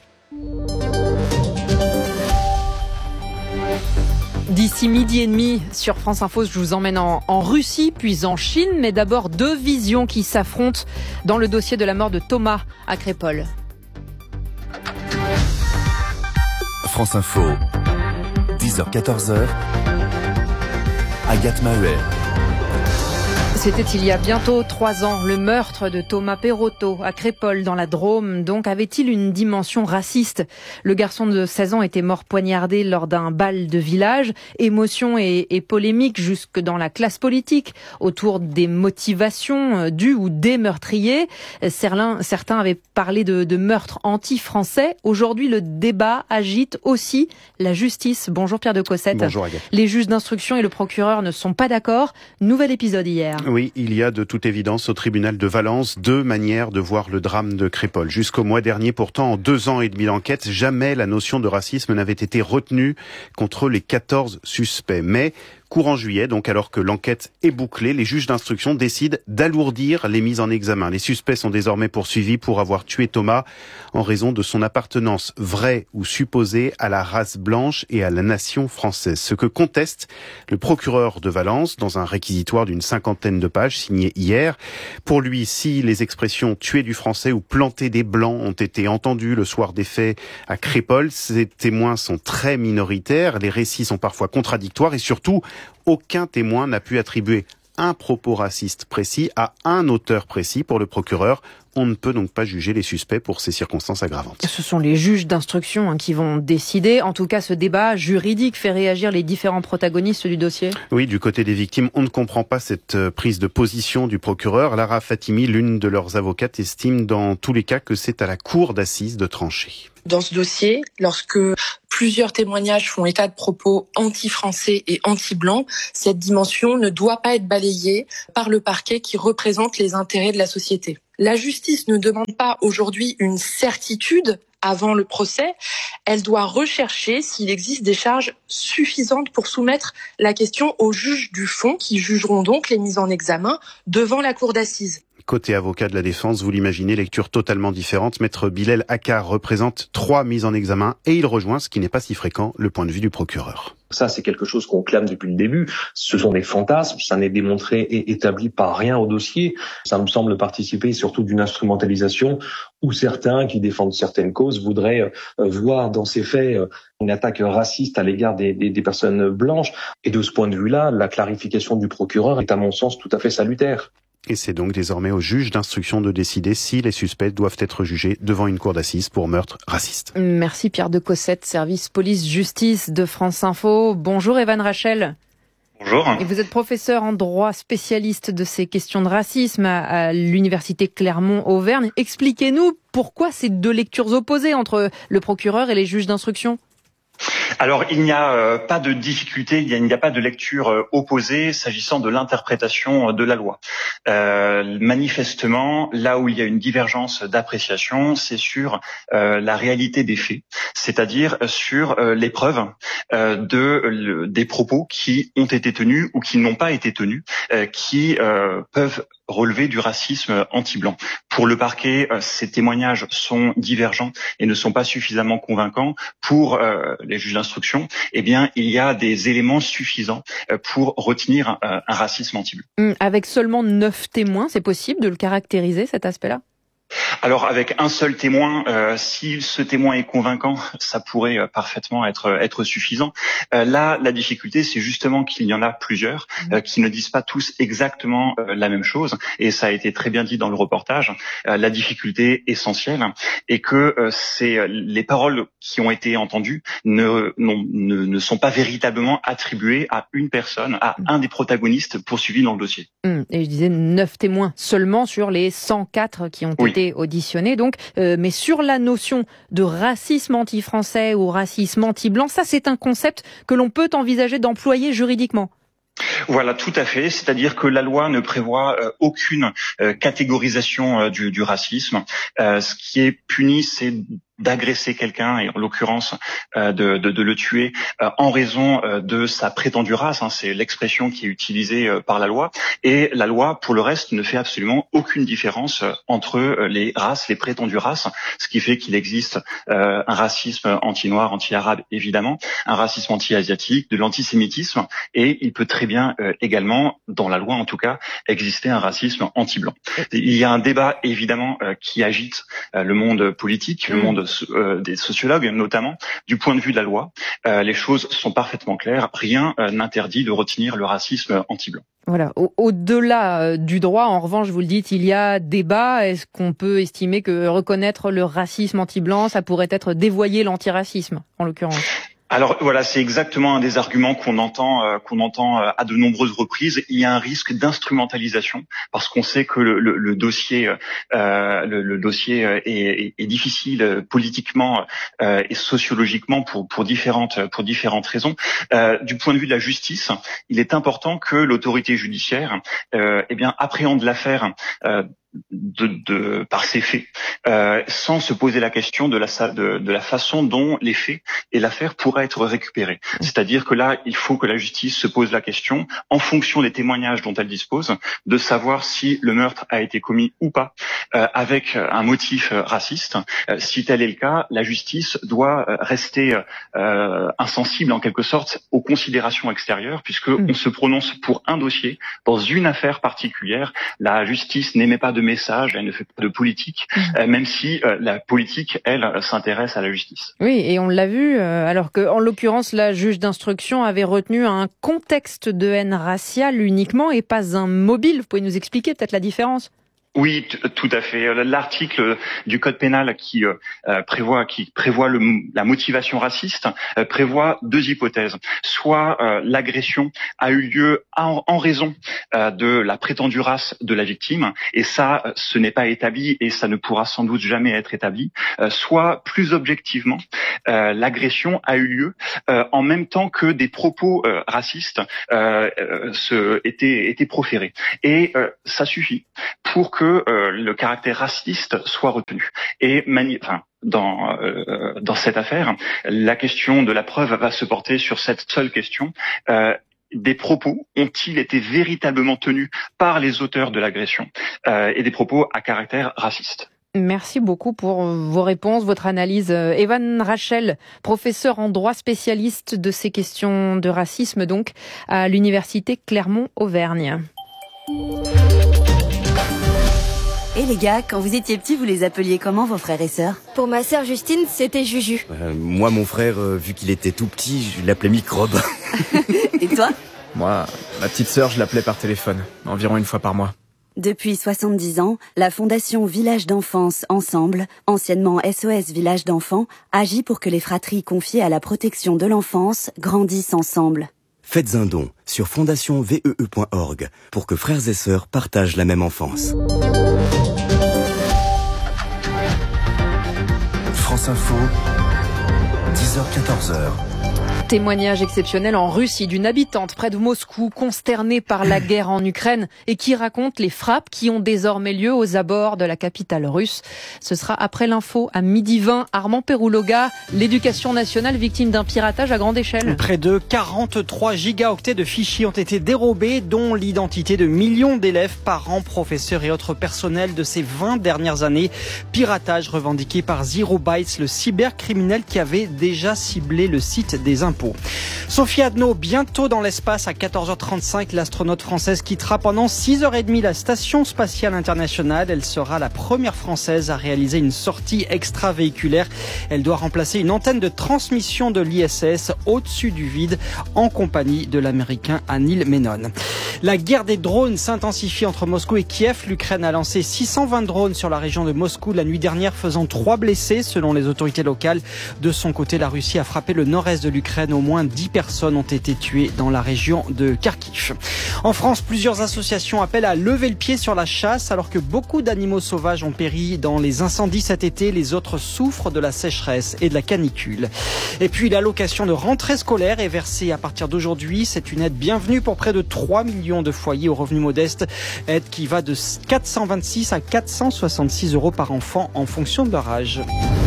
D'ici midi et demi sur France Info, je vous emmène en Russie puis en Chine, mais d'abord 2 visions qui s'affrontent dans le dossier de la mort de Thomas à Crépol. France Info, 10h-14h, Agathe Maheuer. C'était il y a bientôt 3 ans, le meurtre de Thomas Perrotto à Crépol dans la Drôme. Donc avait-il une dimension raciste ? Le garçon de 16 ans était mort poignardé lors d'un bal de village. Émotion et polémique jusque dans la classe politique autour des motivations du ou des meurtriers. Certains avaient parlé de meurtre anti-français. Aujourd'hui, le débat agite aussi la justice. Bonjour Pierre de Cossette. Bonjour Agathe. Les juges d'instruction et le procureur ne sont pas d'accord. Nouvel épisode hier. Oui, il y a de toute évidence au tribunal de Valence 2 manières de voir le drame de Crépol. Jusqu'au mois dernier, pourtant, en 2 ans et demi d'enquête, jamais la notion de racisme n'avait été retenue contre les 14 suspects. Mais courant juillet, donc alors que l'enquête est bouclée, les juges d'instruction décident d'alourdir les mises en examen. Les suspects sont désormais poursuivis pour avoir tué Thomas en raison de son appartenance vraie ou supposée à la race blanche et à la nation française. Ce que conteste le procureur de Valence dans un réquisitoire d'une 50aine de pages signé hier. Pour lui, si les expressions tuer du français ou planter des blancs ont été entendues le soir des faits à Crépol, ces témoins sont très minoritaires, les récits sont parfois contradictoires et surtout, aucun témoin n'a pu attribuer un propos raciste précis à un auteur précis. Pour le procureur, on ne peut donc pas juger les suspects pour ces circonstances aggravantes. Ce sont les juges d'instruction qui vont décider. En tout cas, ce débat juridique fait réagir les différents protagonistes du dossier. Oui, du côté des victimes, on ne comprend pas cette prise de position du procureur. Lara Fatimi, l'une de leurs avocates, estime dans tous les cas que c'est à la cour d'assises de trancher. Dans ce dossier, lorsque plusieurs témoignages font état de propos anti-français et anti-blancs, cette dimension ne doit pas être balayée par le parquet qui représente les intérêts de la société. La justice ne demande pas aujourd'hui une certitude avant le procès, elle doit rechercher s'il existe des charges suffisantes pour soumettre la question aux juges du fond qui jugeront donc les mises en examen devant la cour d'assises. Côté avocat de la défense, vous l'imaginez, lecture totalement différente. Maître Bilal Akkar représente 3 mises en examen et il rejoint, ce qui n'est pas si fréquent, le point de vue du procureur. Ça, c'est quelque chose qu'on clame depuis le début. Ce sont des fantasmes, ça n'est démontré et établi par rien au dossier. Ça me semble participer surtout d'une instrumentalisation où certains qui défendent certaines causes voudraient voir dans ces faits une attaque raciste à l'égard des personnes blanches. Et de ce point de vue-là, la clarification du procureur est à mon sens tout à fait salutaire. Et c'est donc désormais au juge d'instruction de décider si les suspects doivent être jugés devant une cour d'assises pour meurtre raciste. Merci Pierre de Cossette, service police-justice de France Info. Bonjour Evan Rachel. Bonjour. Et vous êtes professeur en droit, spécialiste de ces questions de racisme à l'université Clermont-Auvergne. Expliquez-nous pourquoi ces 2 lectures opposées entre le procureur et les juges d'instruction. Alors, il n'y a pas de difficulté, il n'y a pas de lecture opposée s'agissant de l'interprétation de la loi. Manifestement, là où il y a une divergence d'appréciation, c'est sur la réalité des faits, c'est-à-dire sur les preuves des propos qui ont été tenus ou qui n'ont pas été tenus, qui peuvent relever du racisme anti-blanc. Pour le parquet, ces témoignages sont divergents et ne sont pas suffisamment convaincants. Pour les juges d'instruction, eh bien, il y a des éléments suffisants pour retenir un racisme anti-blanc. Avec seulement 9 témoins, c'est possible de le caractériser, cet aspect-là ? Alors avec un seul témoin, si ce témoin est convaincant, ça pourrait parfaitement être suffisant. Là, la difficulté, c'est justement qu'il y en a plusieurs qui ne disent pas tous exactement la même chose, et ça a été très bien dit dans le reportage. La difficulté essentielle est que c'est les paroles qui ont été entendues ne sont pas véritablement attribuées à une personne, à un des protagonistes poursuivis dans le dossier. Et je disais 9 témoins seulement sur les 104 qui ont été auditionnés, donc, mais sur la notion de racisme anti-français ou racisme anti-blanc, ça c'est un concept que l'on peut envisager d'employer juridiquement. Voilà, tout à fait. C'est-à-dire que la loi ne prévoit aucune catégorisation du racisme. Ce qui est puni, c'est d'agresser quelqu'un, et en l'occurrence de le tuer en raison de sa prétendue race. C'est l'expression qui est utilisée par la loi. Et la loi, pour le reste, ne fait absolument aucune différence entre les races, les prétendues races, ce qui fait qu'il existe un racisme anti-noir, anti-arabe, évidemment, un racisme anti-asiatique, de l'antisémitisme, et il peut très bien également, dans la loi en tout cas, exister un racisme anti-blanc. Il y a un débat, évidemment, qui agite le monde politique, le monde des sociologues notamment, du point de vue de la loi. Les choses sont parfaitement claires. Rien n'interdit de retenir le racisme anti-blanc. Voilà. Au-delà du droit, en revanche, vous le dites, il y a débat. Est-ce qu'on peut estimer que reconnaître le racisme anti-blanc, ça pourrait être dévoyer l'antiracisme, en l'occurrence ? Alors voilà, c'est exactement un des arguments qu'on entend à de nombreuses reprises. Il y a un risque d'instrumentalisation parce qu'on sait que le dossier est difficile politiquement et sociologiquement pour différentes raisons. Du point de vue de la justice, il est important que l'autorité judiciaire appréhende l'affaire par ses faits, sans se poser la question de la façon dont les faits et l'affaire pourraient être récupérés. C'est-à-dire que là, il faut que la justice se pose la question, en fonction des témoignages dont elle dispose, de savoir si le meurtre a été commis ou pas, avec un motif raciste. Si tel est le cas, la justice doit rester insensible en quelque sorte aux considérations extérieures, puisque on se prononce pour un dossier dans une affaire particulière. La justice n'émet pas de message, elle ne fait pas de politique, même si la politique, elle, s'intéresse à la justice. Oui, et on l'a vu, alors que, en l'occurrence, la juge d'instruction avait retenu un contexte de haine raciale uniquement et pas un mobile. Vous pouvez nous expliquer peut-être la différence ? Oui, tout à fait. L'article du code pénal qui prévoit la motivation raciste prévoit deux hypothèses. Soit l'agression a eu lieu en raison de la prétendue race de la victime, et ça, ce n'est pas établi et ça ne pourra sans doute jamais être établi. Soit plus objectivement, l'agression a eu lieu en même temps que des propos racistes étaient proférés. Et ça suffit pour que le caractère raciste soit retenu. Et dans cette affaire, la question de la preuve va se porter sur cette seule question. Des propos ont-ils été véritablement tenus par les auteurs de l'agression et des propos à caractère raciste? Merci beaucoup pour vos réponses, votre analyse. Evan Rachel, professeur en droit spécialiste de ces questions de racisme, donc, à l'université Clermont-Auvergne. Et les gars, quand vous étiez petits, vous les appeliez comment, vos frères et sœurs? Pour ma sœur Justine, c'était Juju. Moi, mon frère, vu qu'il était tout petit, je l'appelais Microbe. Et toi? Moi, ma petite sœur, je l'appelais par téléphone, environ une fois par mois. Depuis 70 ans, la Fondation Village d'Enfance Ensemble, anciennement SOS Village d'Enfants, agit pour que les fratries confiées à la protection de l'enfance grandissent ensemble. Faites un don sur fondationvee.org pour que frères et sœurs partagent la même enfance. France Info, 10h-14h. Témoignage exceptionnel en Russie d'une habitante près de Moscou consternée par la guerre en Ukraine et qui raconte les frappes qui ont désormais lieu aux abords de la capitale russe. Ce sera après l'info à 12h20. Armand Perouloga, l'éducation nationale victime d'un piratage à grande échelle. Près de 43 gigaoctets de fichiers ont été dérobés, dont l'identité de millions d'élèves, parents, professeurs et autres personnels de ces 20 dernières années. Piratage revendiqué par Zero Bytes, le cybercriminel qui avait déjà ciblé le site des impôts. Sophie Adno, bientôt dans l'espace à 14h35, l'astronaute française quittera pendant 6h30 la station spatiale internationale. Elle sera la première française à réaliser une sortie extravéhiculaire. Elle doit remplacer une antenne de transmission de l'ISS au-dessus du vide en compagnie de l'américain Anil Menon. La guerre des drones s'intensifie entre Moscou et Kiev. L'Ukraine a lancé 620 drones sur la région de Moscou la nuit dernière, faisant 3 blessés selon les autorités locales. De son côté, la Russie a frappé le nord-est de l'Ukraine. Au moins 10 personnes ont été tuées dans la région de Kharkiv. En France, plusieurs associations appellent à lever le pied sur la chasse alors que beaucoup d'animaux sauvages ont péri dans les incendies cet été. Les autres souffrent de la sécheresse et de la canicule. Et puis l'allocation de rentrée scolaire est versée à partir d'aujourd'hui. C'est une aide bienvenue pour près de 3 millions de foyers aux revenus modestes. Aide qui va de 426 à 466 € par enfant en fonction de leur âge.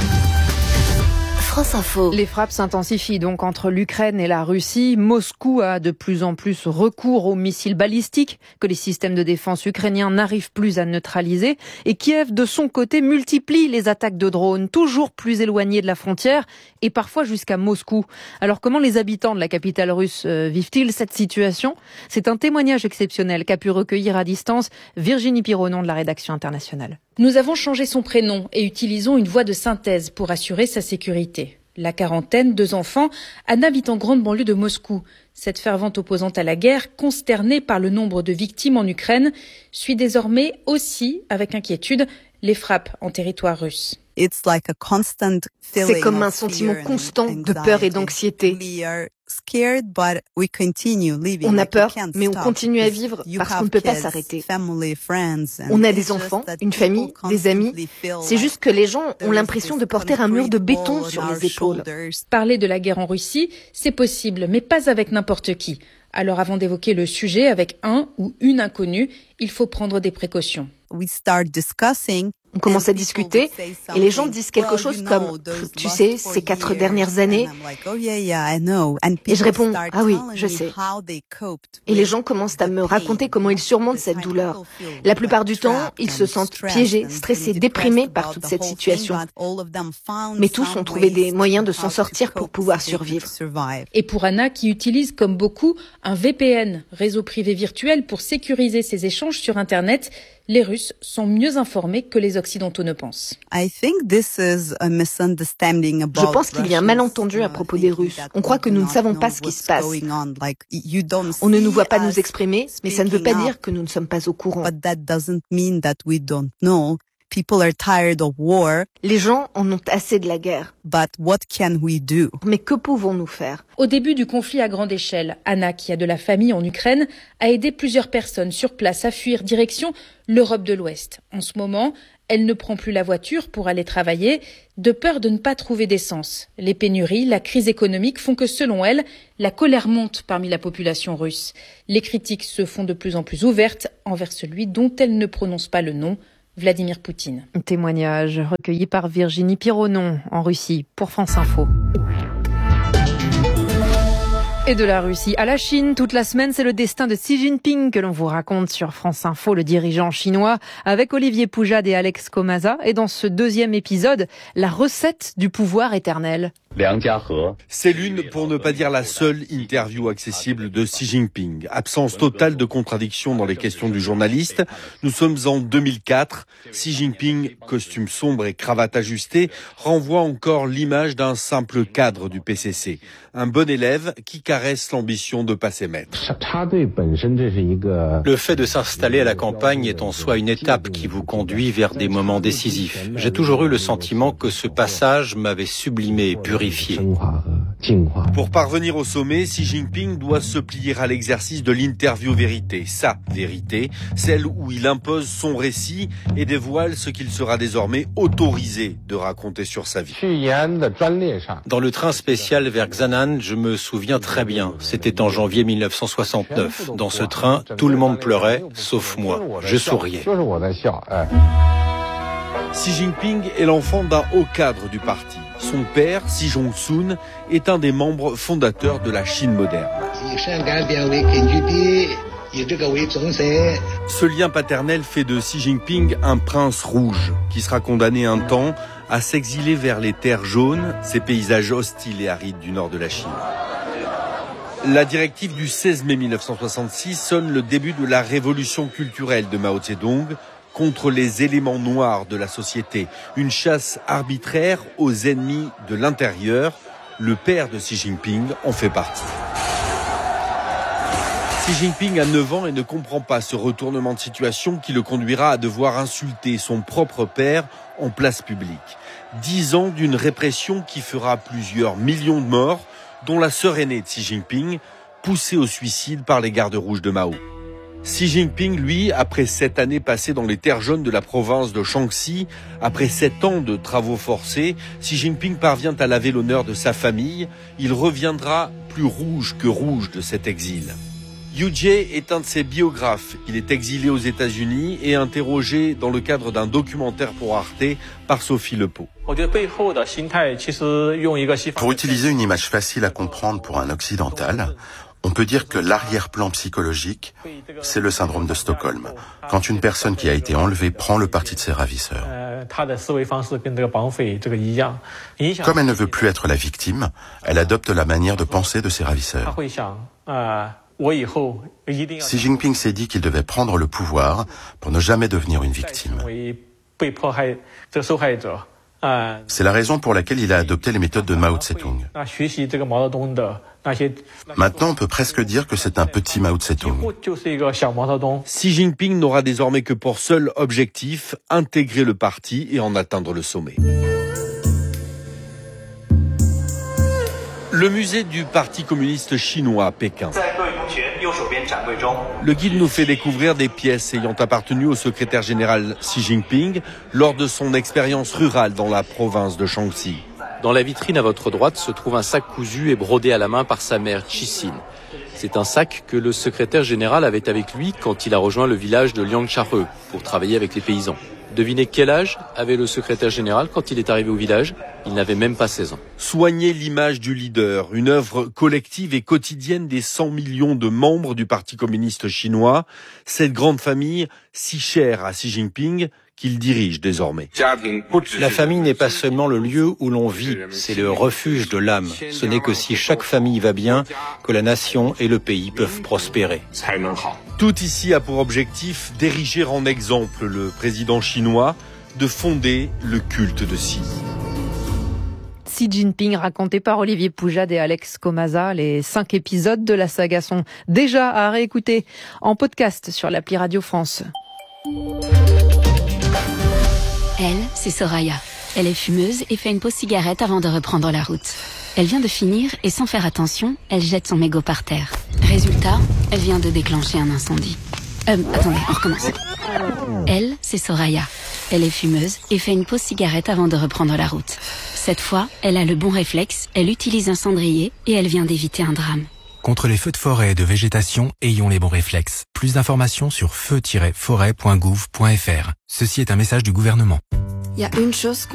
France Info. Les frappes s'intensifient donc entre l'Ukraine et la Russie. Moscou a de plus en plus recours aux missiles balistiques que les systèmes de défense ukrainiens n'arrivent plus à neutraliser. Et Kiev, de son côté, multiplie les attaques de drones, toujours plus éloignées de la frontière et parfois jusqu'à Moscou. Alors comment les habitants de la capitale russe vivent-ils cette situation? C'est un témoignage exceptionnel qu'a pu recueillir à distance Virginie Pironon de la rédaction internationale. Nous avons changé son prénom et utilisons une voix de synthèse pour assurer sa sécurité. La quarantaine, 2 enfants, Anna habite en grande banlieue de Moscou. Cette fervente opposante à la guerre, consternée par le nombre de victimes en Ukraine, suit désormais aussi, avec inquiétude, les frappes en territoire russe. C'est comme un sentiment constant de peur et d'anxiété. On a peur, mais on continue à vivre parce qu'on ne peut pas s'arrêter. On a des enfants, une famille, des amis. C'est juste que les gens ont l'impression de porter un mur de béton sur les épaules. Parler de la guerre en Russie, c'est possible, mais pas avec n'importe qui. Alors avant d'évoquer le sujet avec un ou une inconnue, il faut prendre des précautions. On commence à discuter et les gens disent quelque chose comme « Tu sais, ces 4 dernières années… » Et je réponds « Ah oui, je sais. » Et les gens commencent à me raconter comment ils surmontent cette douleur. La plupart du temps, ils se sentent piégés, stressés, déprimés par toute cette situation. Mais tous ont trouvé des moyens de s'en sortir pour pouvoir survivre. Et pour Anna, qui utilise comme beaucoup un VPN, réseau privé virtuel, pour sécuriser ses échanges sur Internet, les Russes sont mieux informés que les Occidentaux ne pensent. Je pense qu'il y a un malentendu à propos des Russes. On croit que nous ne savons pas ce qui se passe. On ne nous voit pas nous exprimer, mais ça ne veut pas dire que nous ne sommes pas au courant. Les gens en ont assez de la guerre. Mais que pouvons-nous faire? Au début du conflit à grande échelle, Anna, qui a de la famille en Ukraine, a aidé plusieurs personnes sur place à fuir direction l'Europe de l'Ouest. En ce moment, elle ne prend plus la voiture pour aller travailler, de peur de ne pas trouver d'essence. Les pénuries, la crise économique font que, selon elle, la colère monte parmi la population russe. Les critiques se font de plus en plus ouvertes envers celui dont elle ne prononce pas le nom, Vladimir Poutine. Témoignage recueilli par Virginie Pironon en Russie pour France Info. Et de la Russie à la Chine, toute la semaine, c'est le destin de Xi Jinping que l'on vous raconte sur France Info, le dirigeant chinois, avec Olivier Poujade et Alex Comaza. Et dans ce 2e épisode, la recette du pouvoir éternel. C'est l'une, pour ne pas dire la seule, interview accessible de Xi Jinping. Absence totale de contradiction dans les questions du journaliste. Nous sommes en 2004. Xi Jinping, costume sombre et cravate ajustée, renvoie encore l'image d'un simple cadre du PCC. Un bon élève qui caresse l'ambition de passer maître. Le fait de s'installer à la campagne est en soi une étape qui vous conduit vers des moments décisifs. J'ai toujours eu le sentiment que ce passage m'avait sublimé et purifié. Pour parvenir au sommet, Xi Jinping doit se plier à l'exercice de l'interview vérité, sa vérité, celle où il impose son récit et dévoile ce qu'il sera désormais autorisé de raconter sur sa vie. Dans le train spécial vers Xanan, je me souviens très bien. C'était en janvier 1969. Dans ce train, tout le monde pleurait, sauf moi. Je souriais. Xi Jinping est l'enfant d'un haut cadre du parti. Son père, Xi Jong-sun, est un des membres fondateurs de la Chine moderne. Ce lien paternel fait de Xi Jinping un prince rouge qui sera condamné un temps à s'exiler vers les terres jaunes, ces paysages hostiles et arides du nord de la Chine. La directive du 16 mai 1966 sonne le début de la révolution culturelle de Mao Zedong contre les éléments noirs de la société, une chasse arbitraire aux ennemis de l'intérieur. Le père de Xi Jinping en fait partie. Xi Jinping a 9 ans et ne comprend pas ce retournement de situation qui le conduira à devoir insulter son propre père en place publique. 10 ans d'une répression qui fera plusieurs millions de morts, dont la sœur aînée de Xi Jinping, poussée au suicide par les gardes rouges de Mao. Xi Jinping, lui, après 7 années passées dans les terres jaunes de la province de Shaanxi, après 7 ans de travaux forcés, Xi Jinping parvient à laver l'honneur de sa famille. Il reviendra plus rouge que rouge de cet exil. Yu Jie est un de ses biographes. Il est exilé aux États-Unis et interrogé dans le cadre d'un documentaire pour Arte par Sophie Lepeau. Pour utiliser une image facile à comprendre pour un occidental, on peut dire que l'arrière-plan psychologique, c'est le syndrome de Stockholm. Quand une personne qui a été enlevée prend le parti de ses ravisseurs. Comme elle ne veut plus être la victime, elle adopte la manière de penser de ses ravisseurs. Xi Jinping s'est dit qu'il devait prendre le pouvoir pour ne jamais devenir une victime. C'est la raison pour laquelle il a adopté les méthodes de Mao Tse-tung. Maintenant, on peut presque dire que c'est un petit Mao Tse-tung. Xi Jinping n'aura désormais que pour seul objectif intégrer le parti et en atteindre le sommet. Le musée du Parti communiste chinois à Pékin. Le guide nous fait découvrir des pièces ayant appartenu au secrétaire général Xi Jinping lors de son expérience rurale dans la province de Shaanxi. Dans la vitrine à votre droite se trouve un sac cousu et brodé à la main par sa mère, Chixin. C'est un sac que le secrétaire général avait avec lui quand il a rejoint le village de Liangchare pour travailler avec les paysans. Devinez quel âge avait le secrétaire général quand il est arrivé au village? Il n'avait même pas 16 ans. Soigner l'image du leader, une œuvre collective et quotidienne des 100 millions de membres du Parti communiste chinois, cette grande famille si chère à Xi Jinping qu'il dirige désormais. La famille n'est pas seulement le lieu où l'on vit, c'est le refuge de l'âme. Ce n'est que si chaque famille va bien que la nation et le pays peuvent prospérer. Tout ici a pour objectif d'ériger en exemple le président chinois, de fonder le culte de Xi. Xi Jinping, raconté par Olivier Poujade et Alex Comaza. Les 5 épisodes de la saga sont déjà à réécouter en podcast sur l'appli Radio France. Elle, c'est Soraya. Elle est fumeuse et fait une pause cigarette avant de reprendre la route. Elle vient de finir et sans faire attention, elle jette son mégot par terre. Résultat, elle vient de déclencher un incendie. Attendez, on recommence. Elle, c'est Soraya. Elle est fumeuse et fait une pause cigarette avant de reprendre la route. Cette fois, elle a le bon réflexe, elle utilise un cendrier et elle vient d'éviter un drame. Contre les feux de forêt et de végétation, ayons les bons réflexes. Plus d'informations sur feu-forêt.gouv.fr. Ceci est un message du gouvernement. Il y a une chose